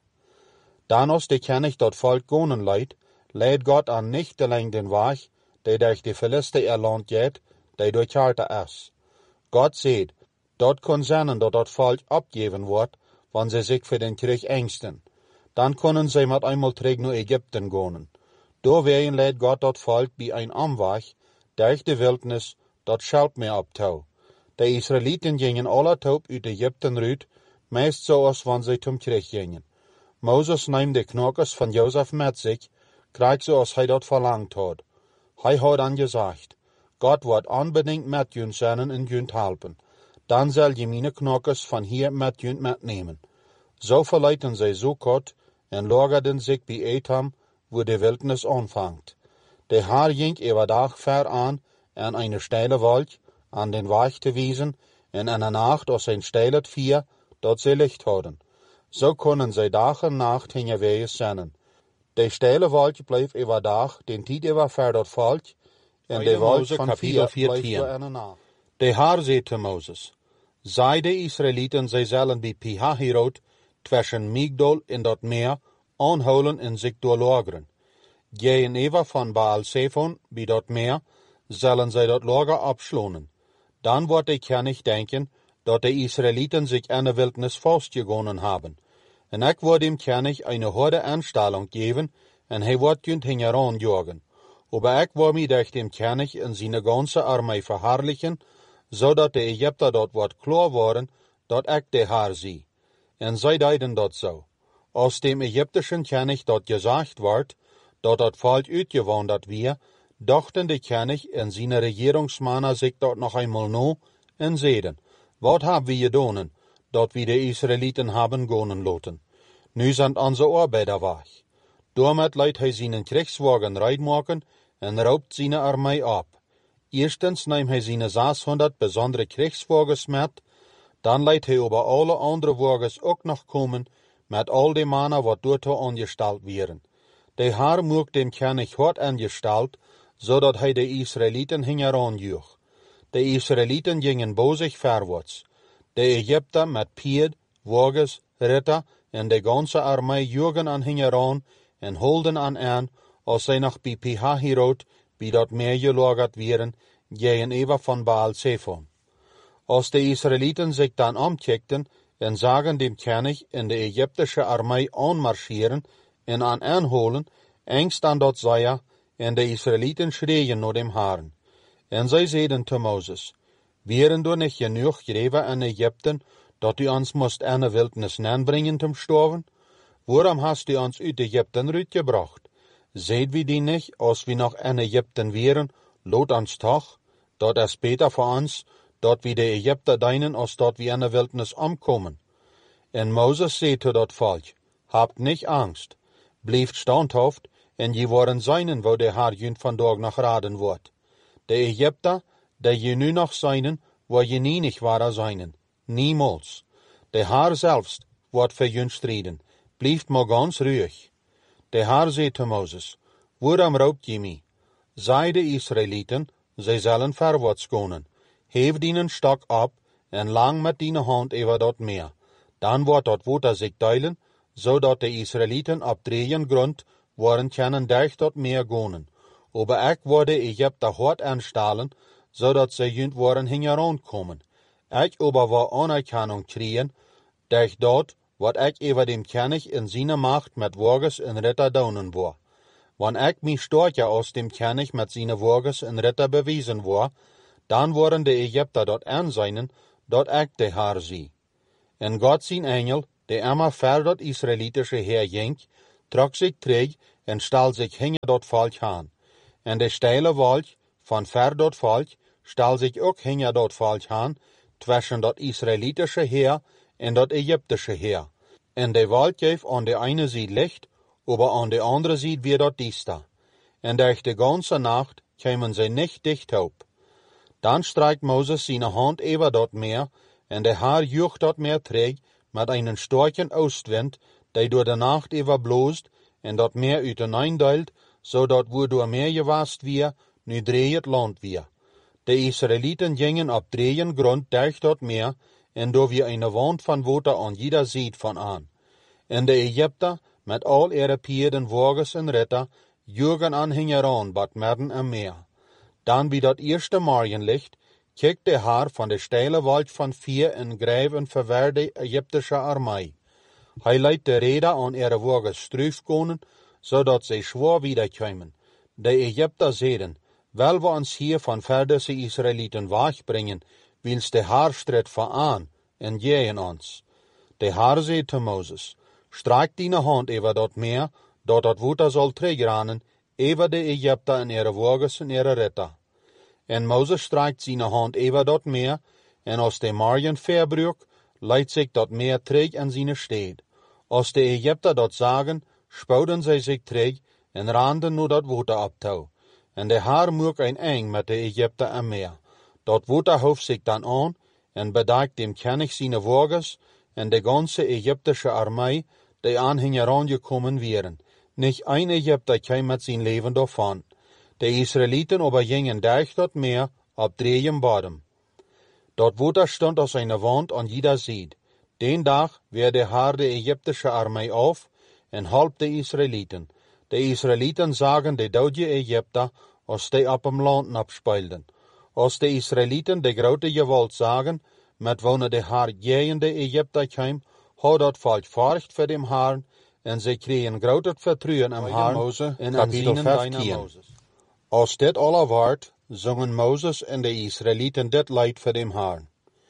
Speaker 1: Dan als de koning dat volk gonen leidt God aan niet alleen den weg, die door de Filisteër land gaat, die door Charter is. God zegt, dat kon zijn dat volk opgeven wordt, wanneer ze zich voor den krieg engsten. Dan kunnen zij met eenmaal terug naar Egypten gaan. Doorwegen leidt God dat volk bij een omweg, door de wildnis, dat schelpt mee op touw. De Israëlieten gingen alle top uit Egypten uit, meest zoals wanneer zij tom krieg gingen. Mozes neemt de knokkers van Jozef met zich, krijgt zoals hij dat verlangd had. Hij had dan gezegd, God wordt onbedingt met jullie zijn en jullie helpen. Dan zal je mijn knokkers van hier met jullie metnemen. Zo verlieten zij Sukkot en lagerden zich bij Etham, waar de wildnis aanvangt. De Heer ging overdag ver aan en een steile wolk aan den weg te wijzen, en in de nacht als een steile vuur dat zij licht hadden. Zo konden zij dag en nacht heen zijn. De steile wolk bleef overdag den tijd over ver dat volk, en de wolk van vuur bleef in de nacht. De Heer zei te Mozes, zij de Israëlieten, zij zullen bij Pihahirot tussen Migdol en dat meer aanhouden en zich doorlageren. Gegenüber van Baal Zephon bij dat meer zullen zij dat lager opslonen. Dan wordt de koning denken dat de Israëlieten zich in de wildnis vastgegonnen hebben. En ik word dem koning een harde aanstelling geven en hij wordt junt hingeraan jagen. Maar ik wil mij durch dem koning en zijn ganze armee verherrlichen, zodat de Egypter dat wordt klaar worden dat ik de Heer zie. En zij deden dat zo. Als dem Egyptischen koning dat gezegd wordt, dat volk uitgewanderd weer, dachten de koning en zijn regeringsmannen zich dat nog eenmaal na en zeiden, wat hebben we gedaan, dat we de Israëlieten hebben gaan laten? Nu zijn onze arbeider weg. Daarmee leidt hij zijn krigswagen rijden en roopt zijn armee op. Eerstens neemt hij zijn 600 bijzondere krigswagens met, dan leidt hij over alle andere wagens ook nog komen met al de mannen wat daartoe aangesteld werden. De Heer maakt dem koning hard aangesteld, zodat hij de Israëlieten hingeraan joeg. De Israëlieten gingen bozig verwaarts. De Egypter met paard, wagens, ritter en de ganse armee joegen aan hingeraan en holden aan als zij nog bij Pihahirot bij dat meer gelagerd werden, gegenüber van Baal Zephon. Als de Israëlieten zich dan omkijkten en zagen dem koning en de Egyptische armee aanmarcheren en aanholen, engst aan dat zij en de Israëlieten schreeuwen naar dem Heeren. En zij zeiden te Mozes, wären er niet genoeg greven in Egypten, dat u ons moest in de wildnis aanbrengen te sterven? Waarom hast u ons uit Egypten uitgebracht? Zeid we die niet, als we nog in Egypten wären, laat ons toch, dat is beter voor ons, dat we de Egypter dienen, als dat we in de wildnis omkomen. En Mozes zei te dat volk, habt niet angst, blijft standhaft, en je worden zijnen, waar de Heer jullie vandaag nog raden wordt. De Egypter, die je nu nog zijnen, waar je niet waren zijnen, niemals. De Heer zelfs wordt voor jullie strijden, blijft maar ganz ruhig. De Heer zei te Mozes, waarom roopt je mij? Zij de Israëlieten, zij zullen verwaarts gaan. Heef die stok op en lang met die hand over dat meer. Dan wordt dat water zich delen, zodat de Israëlieten op drieën grond worden kunnen durch dat meer gaan. Maar ik word de Egypter hard aanstellen, zodat zij junt worden hingeraan komen. Ik aber wil anerkenning krijgen, durch dat wat ik over dem koning in zijn macht met wagens en ritter doen wil. Wanneer ik mij sterker als dem koning met zijn wagens en ritter bewijzen wil, Dan worden de Egypter dort aanzijnen, dat ik de haar zie. En God zijn engel, de immer ver dat Israëlitische heer ging, trok zich terug en stal zich hinger dat volk aan. En de steile wolk van ver dat volk stal zich ook hinger dat volk aan, tussen dat Israëlitische heer en dat Egyptische heer. En de wolk geeft aan de ene zijde licht, maar aan de andere zijde weer dat duister. En durch de ganze nacht kwamen zij niet dicht op. Dan strijkt Mozes zijn hand over dat meer, en de Heer joegt dat meer terug met een sterke oostwind, die door de nacht over bloost, en dat meer uiteendeelt, zodat we door meer gewast weer, nu dreig het land weer. De Israëlieten gingen op drieën grond durch dat meer, en door weer een wand van water aan jeder zijde van aan. En de Egypter, met al ihre paarden, wagens en ritter, joegen aan hingeraan, bat midden am meer. Dan bij dat eerste morgenlicht, kijkt de Heer van de steile wolk van vuur en grijpt en verweert de Egyptische armee. Hij leidt de ridder aan ihre wagens struifkomen, zodat zij zwaar wiederkomen. De Egypter zeiden, wel we ons hier van ver deze Israëlieten wegbrengen, wils de Heer strijd voor aan en tegen ons. De Heer zei te Mozes, strijk dine hand over dat meer, dat het water zal terugrannen, over de Egypter en ihre wagens en ihre ritter. En Mozes strijkt zijn hand over dat meer, en als de morgen verbruikt, leidt zich dat meer terug in zijn steed. Als de Egypter dat zagen, spouden zij zich terug en randen naar dat water op toe. En de Heer maakt een eng met de Egypter en meer. Dat water hoeft zich dan aan en bedekt dem König zijn wagens en de ganze Egyptische armee, die aan hen gekomen waren. Niet een Egypter kwam met zijn leven daarvan. De Israëlieten aber gingen durch dat meer op drieën bodem. Dat water stond als een wand aan jeder zijde. Den dag weer de Heer de Egyptische armee af en halp de Israëlieten. De Israëlieten zagen de dode Egypter als die op hem land opspeelden. Als de Israëlieten de grote geweld zagen, met wonen de Heer tegen de Egypter kwam, had dat volk furcht voor dem Heer en ze kregen groot vertrouwen in Heer en kapitel 15. Als dit alle wordt, zongen Mozes en de Israëlieten dit lied voor dem Heer.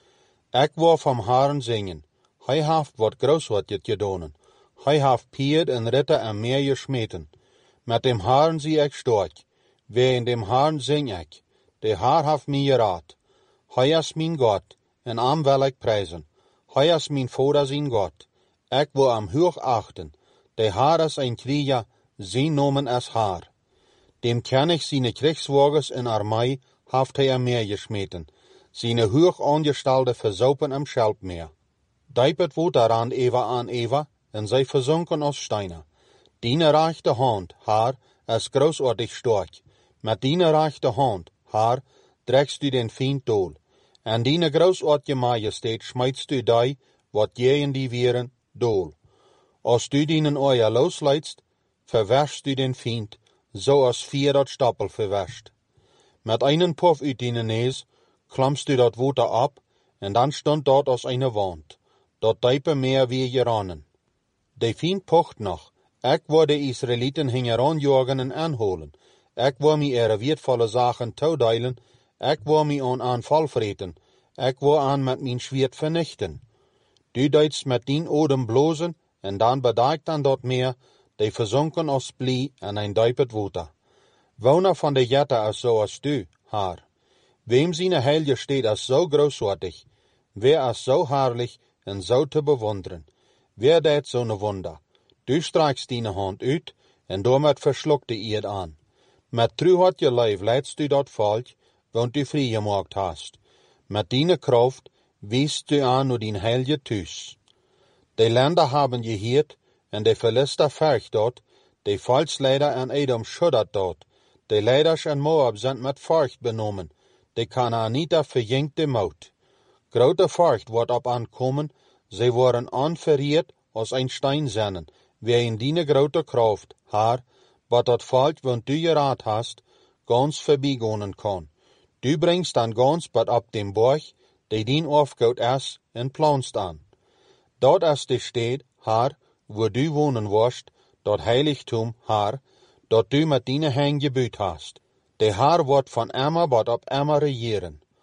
Speaker 1: Ik wil van Heeren zingen. Hij heeft wat groot wat gedaan. Hij heeft paard en ritter en meer gesmeten. Met dem Heeren zie ik sterk. Wegen dem Heeren zing ik. De Heer heeft mij geraad. Hij is mijn God, en am wil ik prijzen. Hij is mijn vader zijn God. Ik wil hem hoog achten. De Heer is een krieger, zijn namen is Heer. Dem König zijn kriegswagens en armee heeft hij am meer gesmeten. Zijn hoog aangestelde verzopen am Schelpmeer. Diep het water aan even, en zij verzonken als steinen. Dine rechte hand, Heer, is grootwaardig sterk. Met dine rechte hand, Heer, drekst u den vijand dood. En dine grootwaardige majesteit smijtst u die, wat tegen die wieren, dood. Als u dine oor losleidst, verwerst u den vijand, zoals vier dat stapel verwerst. Met een puff uit dine neus, klamst u dat water op, en dan stond dat als een wand. Dat diepe meer weer geranen. De vijand pocht nog. Ik wil de Israëlieten hingeranjagen en aanholen. Ik wil mij ihre wertvolle zaken toedelen. Ik wil mij aan aanval vreten. Ik wil aan met mijn zwaard vernichten. Du deedst met dien odem blozen, en dan bedekt aan dat meer, die verzonken als blie en een diepet water. Woner van de jette is zoals du, Heer. Wem zijn heilige steed is zo grootwaardig. Wer is zo herrlich en zo te bewonderen. Wer deed zo'n wonder. Du strijkst dine hand uit, en daarmee verslokt de eerd aan. Met truheid je lijf leidst u dat volk, want u vrijgemaakt hast. Met dine kracht wiest u aan naar dien heilige thuis. De landen hebben geheerd, en de Philister vergt dat, de volksleider en Edom schuddert dat. De leiders en Moab zijn met furcht benomen, de Kanaaniter verjinkt de moed. Grote furcht wordt op aankomen, zij worden aanverrierd als een steinzennen, wegen dine grote kracht, Heer, wat dat volk, want du geraad hast, gans voorbijgaan kan. Du bringst dan gans wat op dem borg, die dien afgoed is, en planst aan. Dat is de stad, Heer, waar du wonen worst, dat heiligtum, Heer, dat du met dine hand gebuut hast. De Heer wordt van immer wat op immer regeren.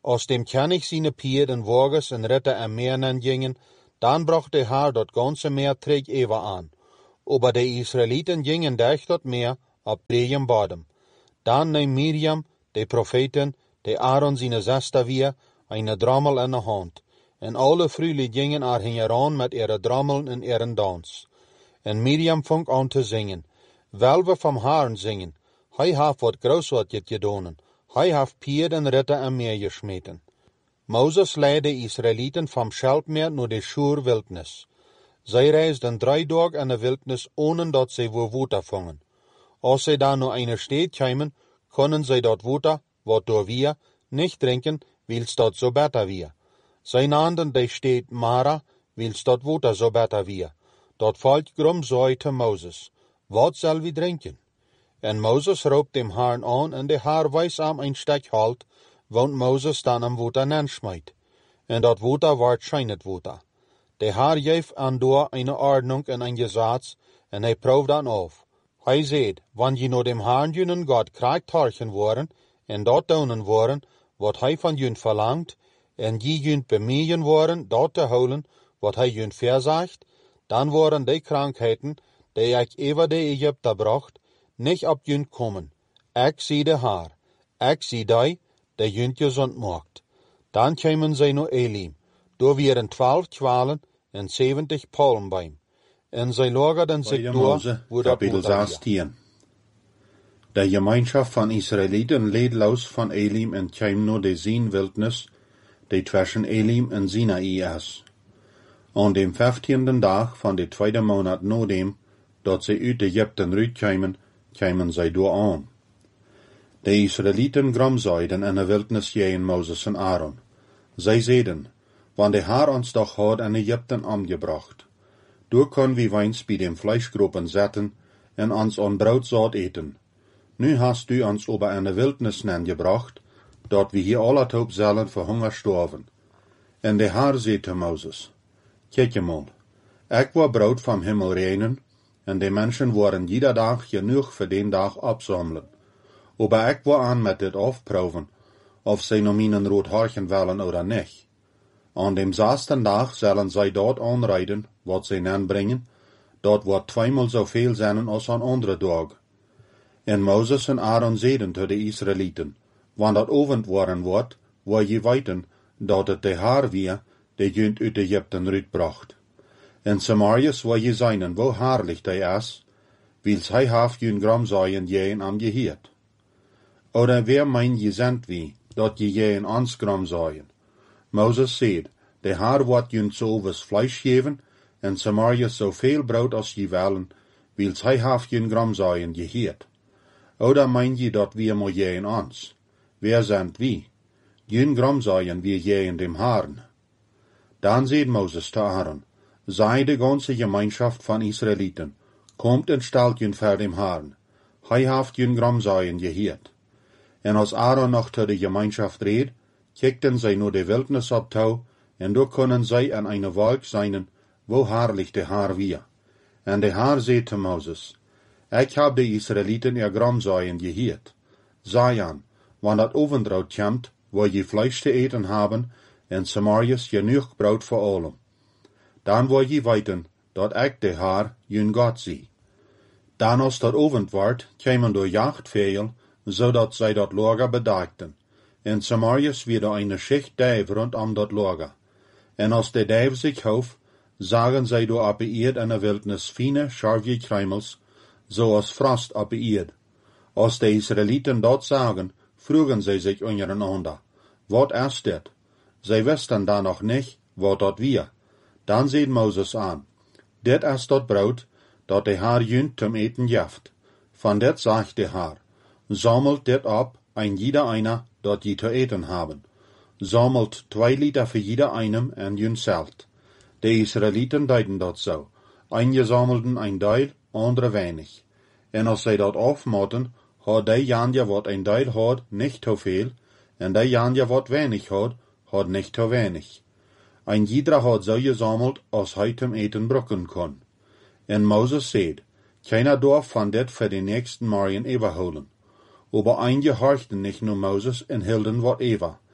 Speaker 1: Aus dem König seine Pier en Wagens en Ritter am Meer gingen, dann brach der Herr dort ganze Meer träg Eva an. Aber die Israeliten gingen durch dort Meer ab dreiem Bodem. Dann nahm Miriam, die Prophetin, die Aaron seine Schwester wir, eine Trommel in der Hand. En alle Frühli gingen heran mit ihren Trommeln en ihren Dans. En Miriam fing an te zingen. Wel we vom Herrn zingen. Hij heeft wat groß wat gedaan. Hij heeft Pier en Ritter am Meer geschmeten. Moses leidde de Israeliten vom Schelpmeer naar de Schur Wildnis. Zij reisden 3 Tage in de Wildnis, ohne dat zij Water vangen. Als zij dan naar eine Stadt kwamen, können zij dat Water, wat door wir, nicht trinken, wils dat so beter wir. Zij nannten de Stadt Mara, wils dat Water so beter wir. Dat volk grum zei te Moses, wat zal we drinken? En Moses roept dem Herrn an, en de Herr weis am ein Stück halt, want Moses dan am Water nenschmeit. En dat Water ward scheinet Water. De Herr geeft aan door eine Ordnung en ein Gesetz, en hij proeft dan auf. Hij zegt, wann je no dem Herrn junen Gott krijgt horchen worden, en dat doen worden, wat hij van jun verlangt, en je junt bemühen worden, dat te houden, wat hij junt verzagt, dan worden die Krankheiten, die ik over de Egypter bracht, nicht ab jünt kommen. Ik zie de Herr. Ik zie die jünt gezond maakt. Dan kwamen zij naar Elim. Daar waren 12 kwalen en 70 palmen bij hem. En zij lagerden zich door, wo dat
Speaker 2: Kapitel 16. De Gemeinschaft van Israeliten leed los van Elim en kwam naar de Zin-Wildnis, die tussen Elim en Sinai is. Aan dem 15e dag van de 2e maand na dem, dat zij uit Egypten uitkwamen, kwamen zij door aan. De Israeliten gromzeiden in de wildnis jeen Moses en Aaron. Zij zeiden, want de Herr ons doch had in Egypten omgebracht. Door kon we weins bij dem Fleischgroepen zetten en ons aan broodzaad eten. Nu hast du ons ober in de wildnis gebracht, dat we hier allethoop zullen voor honger sterven. En de Herr zei te Moses, kijk je man, ik wil brood vom Himmel regnen, en de mensen worden jeder dag genoeg voor den dag opzamelen. Aber ik wil aan met dit afproeven, of zij nog mijn rood haarchen willen oder niet. Aan dem 6. dag zullen zij dort aanrijden, wat zij aanbrengen, dat wordt 2-maal zoveel zijn als aan andere dag. En Moses en Aaron zeiden te de Israeliten, wanneer dat ovend worden wordt, wil je weten, dat het de Herr weer, die junt uit Egypten uitbracht. En Samarius wil je zijn, wo herrlich hij is, wils hij heeft jun gromzeien jeen am geheerd. Oder wer mein je zendt wie, dat je jeen ans gromzeien? Moses zei, de Herr wordt jun zoveel Fleisch geven, en Samarius zoveel brood als je willen, wils hij heeft jun gromzeien geheerd. Oder mein je dat wir mo jeen ans? Wer zendt wie? Jun gromzeien wir jeen dem Herrn. Dan zei Moses te Aaron, sei de ganze Gemeinschaft van Israeliten, kommt en stelt jun voor dem Herrn. Hij heeft jun gromzeien geheerd. En als Aaron nog te de Gemeinschaft reed, kijkten zij naar de wildnis op touw, en daar kunnen zij in eine wolk zijn, wo herrlich de Herr weer. En de Herr zei te Moses, ik heb de Israeliten ihr gromzeien geheerd. Sei an, wanneer dat ovendrood komt, wil je vlees te eten hebben, en Samarius genoeg brood voor allen. Dan wil je weten, dat ik de Herr, jun God zie. Dan als dat ovend wordt, kwamen door jacht veel, zodat zij dat lager bedaakten. En Samarius wieder eine Schicht duif rondom dat lager. En als de duif zich houf, zagen zij door op de eerd in de wildnis fine, scharfje kruimels, zoals frost op de eerd. Als de Israeliten dat zagen, vroegen zij zich ondereinander, wat is dit? Zij wisten dan nog niet, wat dat weer. Dan zei Moses aan, dit is dat brood, dat de Herr junt zum eten geeft. Van dit zegt de Herr, sammelt dit op, ein jeder einer, dat je te eten haben. Sammelt 2 Liter für jeder einem en jun zelt. De Israeliten deiden dat zo. Einige sammelten ein Deil, andere weinig. En als zij dat afmaten, had de janja wat ein Deil had, nicht te veel, en de janja wat weinig had nicht te weinig. Ein jeder had zo gesammelt, als hij zum eten brucken kon. En Moses zei, keiner dorf van dit voor de nächsten Marien overholen. Aber einige horchten nicht nur Moses en hielden wat over.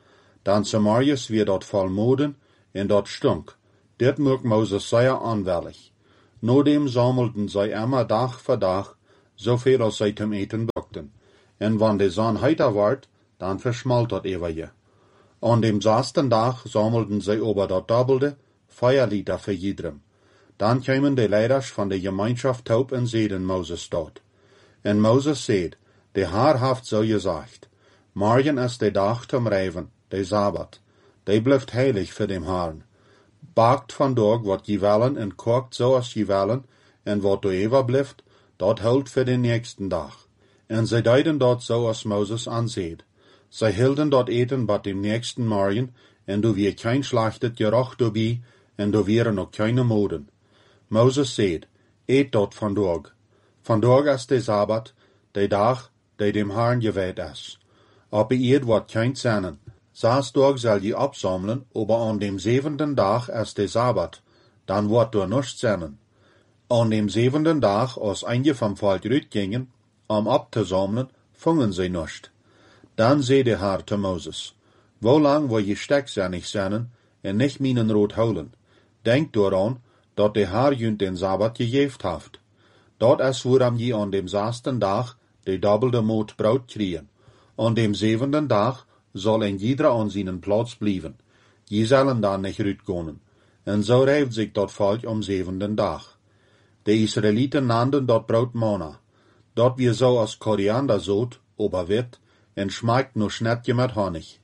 Speaker 2: Dan Samarias weer dort vol moden en dort stunk. Dit mocht Moses zeer aanwellig. Nodem sammelten zij immer dag voor dag, zoveel als zij zum eten brauchten. En wann de zon heiter ward, dan verschmalt dat eeuwige. An dem 6. dag sammelten zij over dat doppelte, 4 Liter für jedem. Dan kwamen de leiders van de Gemeinschaft taub en zeiden Moses dort. En Moses zeid, de Heer haft zo gezegd, morgen is de dag zum Reiven, de Sabbat. De blijft heilig voor dem Herrn. Bakt vandaag wat je willen en kookt zoals je willen, en wat du over blijft, dat houdt voor de nächsten dag. En zij deden dat zoals Moses aanzeed. Zij hielden dat eten bat dem nächsten morgen, en du weer kein schlachtet geruch dabei, en du wären ook keine moden. Moses zeid, eet dat vandaag. Vandaag is de Sabbat, de dag, die dem Herrn gewijd is. Op eet wat kein zennen. 6 Tage zal je opsammeln, aber an dem 7. dag is de Sabbat, dan wordt du nichts zennen. An dem 7. dag, als einige vom Volk uitgingen, op te sammeln, vungen sie nicht. Dan zei de Herr te Moses, wo lang wil je stekzinnig zennen, en nicht minen rood houden? Denk daran, dat de Herr junt den Sabbat gegeven haft. Dat is waarom je an dem 6. dag de doppelte moot brood kriegen. An dem 7. dag zal een jeder an seinen Platz blijven. Je zullen dan nicht uitkomen. En zo reift zich dat volk am 7. dag. De Israëlieten nannten dat brood manna. Dat wir so als Korianderzoot, aber wit, en schmeckt nur Schnettje mit Honig.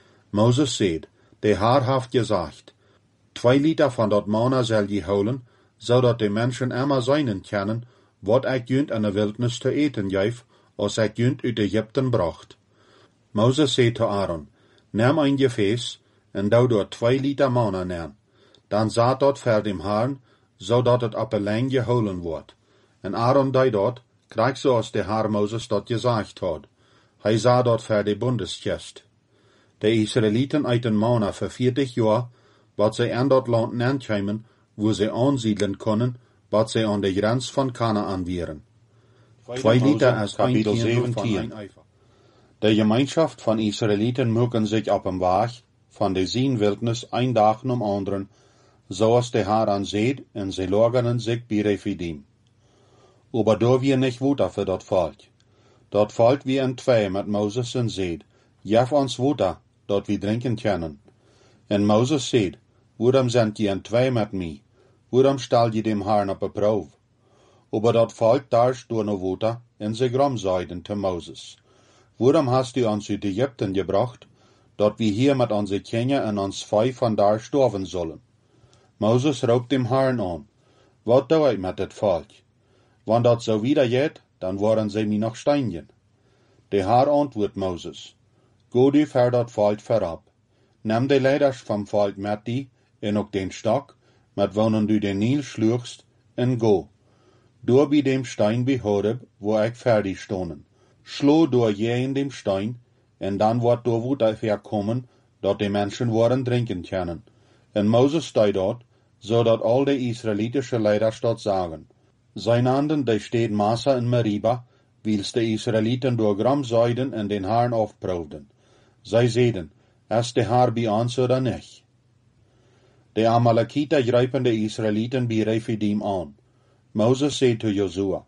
Speaker 2: Moses zeid, de Herr haft gezegd, 2 Liter van dat manna zal je holen, zodat de mensen immer zijn kennen, wat ik junt in de wildnis te eten geef, als ik junt uit Egypten bracht. Moses zei te Aaron, neem een gefees, en doe door 2 Liter manna neer. Dan zaat dat voor dem Herrn, zodat het op een lijn geholen wordt. En Aaron deed dat, krijg zoals de Herr Moses dat gezegd had. Hij zag dat voor de bundesgest. De Israëlieten eten manna voor 40 jaar, wat zij aan dat land neenkwamen, wo zij aansiedelen konden, wat zij aan de grens van Kanaan waren. 2 Liter is kapitel 17. De Gemeinschaft van Israëlieten mögen zich op een weg van de Wildnis een dag om anderen, zoals de Herr aanzeed, en zij lagern zich bij Refidim. Aber da wir nicht Wutter für dat Volk. Dat Volk wie in 2 mit Moses en zeid, jef ons Wutter, dat wir drinken können. En Moses zeid, waarom sind je in 2 mit mij? Waarom stel je dem Herrn op een proef? Aber dat Volk darst door no Wutter, en ze grom zeiden te Moses. Waarom hast du ons uit Egypten gebracht, dat wir hier mit onze Kinder en ons vee van daar sterven sollen? Moses roept dem Herrn aan, wat doe ik met het volk? Wann dat so wieder geht, dann worden sie mir noch steinigen. De Herr antwoordt Moses, go du ver dat volk verab. Neem de leiders vom volk met die, en ook den stok, met wonen du den Nil schluchst, en go. Door bij dem Stein bij Horeb, wo ik fertig stonen. Slo door je in dem Stein, en dan wordt door Wutter verkommen, dat de mensen worden drinken können. En Moses stond dort, zodat al de Israelitische leiders dat zagen. Zij nannten de stad Massa en Meriba, wils de Israëlieten door gram zeiden en den Herrn afproefden. Zij zeiden, is de Herr bij ons oder nicht? De Amalekiter grijpen de Israëlieten bij Refidim aan. Moses zei te Josua,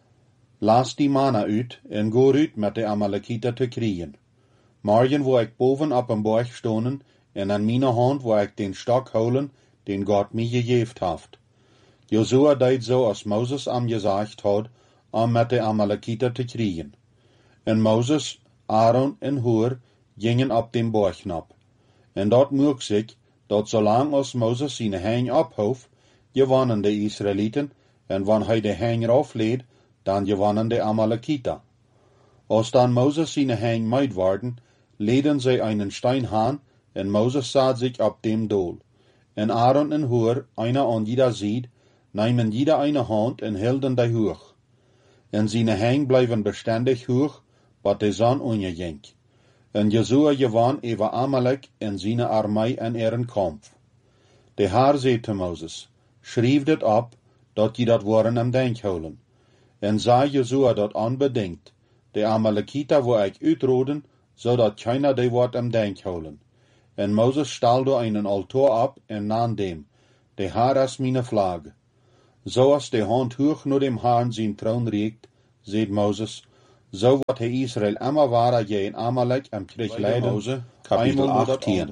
Speaker 2: laat die mannen uit en go uit met de Amalekiter te kriegen. Morgen wo ik boven op een borg stonen en aan mijn hand wo ik den stok holen, den God mij gegeven heeft. Josua deed zo als Moses am gezegd had, om met de Amalekiter te kriegen. En Moses, Aaron en Hur gingen op den borgnap. En dat mocht zich, dat zolang als Moses zijn hang ophoef, gewonnen de Israëlieten, en wanneer hij de hang afleed, dan gewonnen de Amalekiter. Als dan Moses zijn hang meid worden, leden zij einen Stein aan, en Moses zat zich op dem dool. En Aaron en Hur, einer an jeder Seite, nahmen jeder eine Hand en hielden die hoog. En zijn hang blijven beständig hoog, wat de zon onderging. En Josua gewann over Amalek en zijn armee en ihren Kampf. De Herr zei te Moses, schrijf dit op, dat je dat woorden am denk houden. En zei Josua dat onbedingt, de Amalekiter wo ik uitroden, zodat keiner die woord am denk houden. En Moses stalde einen Altar ab en nam dem, de Haar as meine Flagge. Zoals de hand hoog naar dem Herrn zijn troon reikt, zegt Moses, zo wordt hij Israël immer wahrer je in Amalek en kreeg leiden, kapitel 18.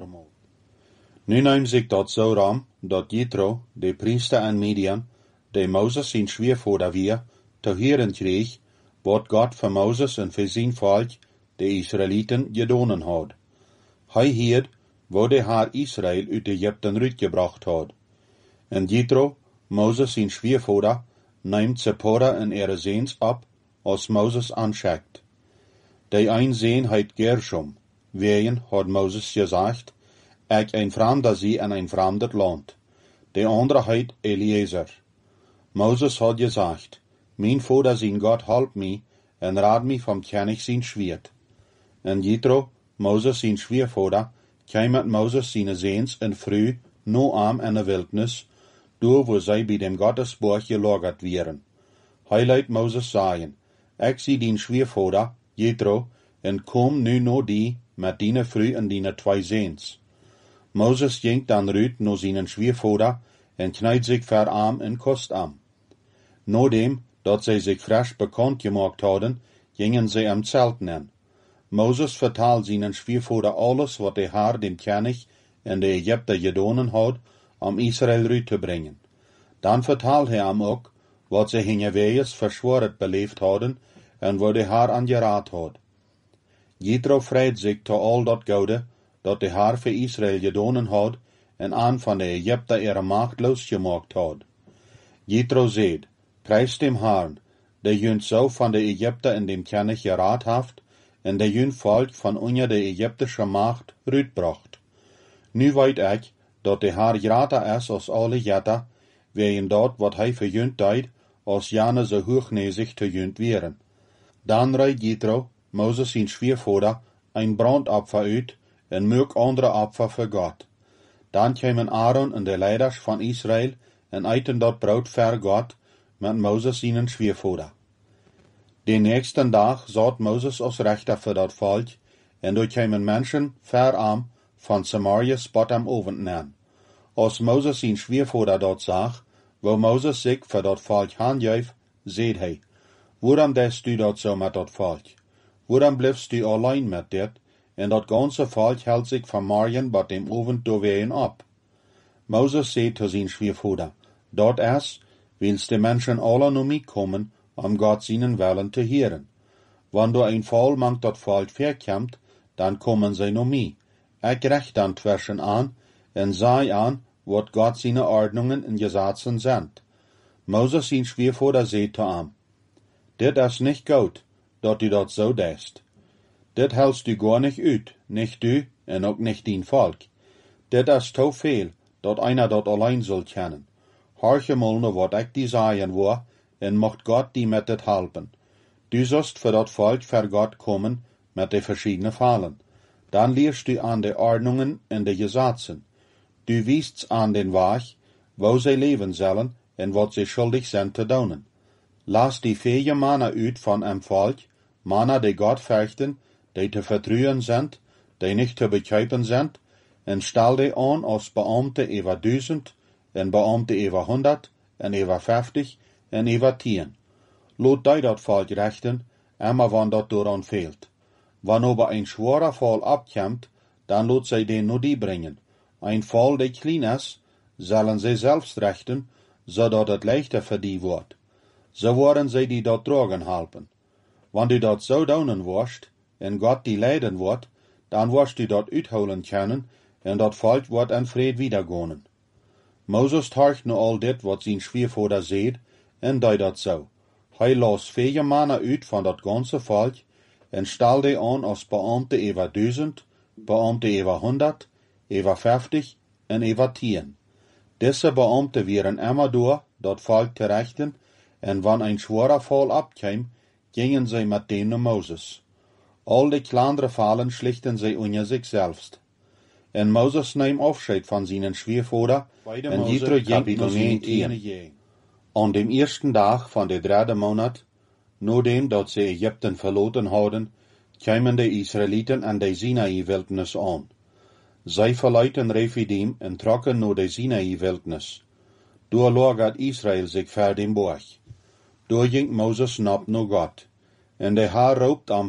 Speaker 2: Nu neemt zich dat zo ram, dat Jethro, de priester en Midian, de Moses zijn schwiervader weer, te horen kreeg, wat God voor Moses en voor zijn volk, de Israëlieten, gedaan had. Hij hield, wo de Heer Israël uit Egypten uitgebracht had. En Jethro, Moses zijn schwiervader, neemt Zipporah en ihre Seens ab, als Moses anschickt. De een Seen heet Gershom, wegen had Moses gezegd, ik een vreemder zie en een vreemd land. De andere heet Eliezer. Moses had gezegd, mijn vader zijn God help mij en raad mij vom König zijn schwert. En Jethro, Moses zijn schwiervader, kwam met Moses zijn Seens en früh Noam en de wildnis, door wo zij bij dem Gottesborg gelagert wären. Hij leidt Moses zeggen, ik zie dien schwiervader, Jethro, en kom nu no die, met dine früh en dine 2 Seens. Moses ging dan ruut no zijn schwiervader, en knijdt zich verarm en kost am. Nodem, dat zij zich frisch bekend gemaakt hadden, gingen zij am Zelten in. Moses vertaalt zijn schwiervader alles wat de Heer dem König en de Egypter gedaan had, om Israël uit te brengen. Dan vertaalt hij hem ook, wat zij hingewees verschworen beleefd hadden, en wat de Heer aangeraad had. Jethro vreit zich te al dat goede, dat de Heer voor Israël gedaan had, en aan van de Egypter ihre macht losgemaakt had. Jethro zegt, prijs dem Herrn, der junt zo van de Egypter en dem König geraad heeft, en der junt volk van onder de Egyptische macht uitbracht. Nu weet ik, dat de Heer greater is als alle Jetter, wegen dat wat hij voor junt deed, als jane zo hoognezig te junt wären. Dan reidt Jethro, Moses zijn schwiervader, een brandopfer uit, en meuk andere opfer voor God. Dan kwamen Aaron en de leiders van Israël, en eten dat brood voor God, met Moses zijn schwiervader. De nächsten dag zat Moses als rechter voor dat volk, en door kwamen mensen verarm van Samaria spot am ovend aan. Als Moses zijn schwiervader dat zag, wou Moses zich voor dat volk handgeef, zeed hij, waarom deed u dat zo met dat volk? Waarom blijfst u alleen met dit, en dat ganze volk hield zich van morgen bij dem ovend doorween op? Moses zei te zijn schwiervader, dat is, wils de mensen alle naar mij komen, om God zijn willen te heren. Wanneer een volmacht dat volk verkomt, dan komen zij naar mij. Ik recht dan twischen aan, en zei aan, wat God zijn ordnungen en gesetzen zijn. Moses zijn schwiervader zei te hem, dit is niet goed, dat u dat zo deest. Dit helst u gar nicht uit, nicht u, en ook nicht dien volk. Dit is te veel, dat einer dat alleen zal kennen. Horche mal naar wat ik die zeggen wou, en mocht God die met dit helpen. Du sollst voor dat volk voor God komen, met de verschiedene Fallen. Dan leerst du aan de ordnungen en de gesetzen. Du wiest aan den Weg, wo zij leven zullen, en wat zij schuldig zijn te doen. Laat die vier mannen uit van een volk, mannen die God fürchten, die te vertrouwen zijn, die niet te begrijpen zijn, en stel die aan als Beamte over 1000, en Beamte over 100, en over 50, en over 10. Laat die dat volk rechten, immer wann dat dooraan fehlt. Wanneer aber een schwerer Fall abkomt, dan laat zij den nur die brengen. Een Fall, die klein is, zullen zij selbst rechten, zodat het leichter voor die wordt. Zo worden zij die dat dragen helpen. Wanneer du dat zo doen worst, en God die leiden wordt, dan worst du dat uitholen kunnen, en dat volk wordt in vrede wiedergonen. Moses torcht nu al dit wat zijn schwiervader zeed, en deed dat zo. Hij las 4 mannen uit van dat ganze volk, en stel die aan als Beamte over 1000, Beamte over 100, over 50 en over 10. Deze Beamte waren immer door dat volk te rechten, en wanneer een schwerer Fall abkwam, gingen zij met dem naar Moses. Al die kleinere Fallen schlichten zij onder zich selbst. En Moses neemt afscheid van zijn schwiervader, en Jethro ging naar zijn tien. Aan dem eersten dag van de 3e maand, nadat dat ze Egypten verlaten hadden, kwamen de Israëlieten aan de Sinai-wildernis aan. Zij verlieten Refidim en trokken naar de Sinaï-wildnis. Door lagert Israël zich ver den berg. Door ging Moses nap naar God. En de Heer roept aan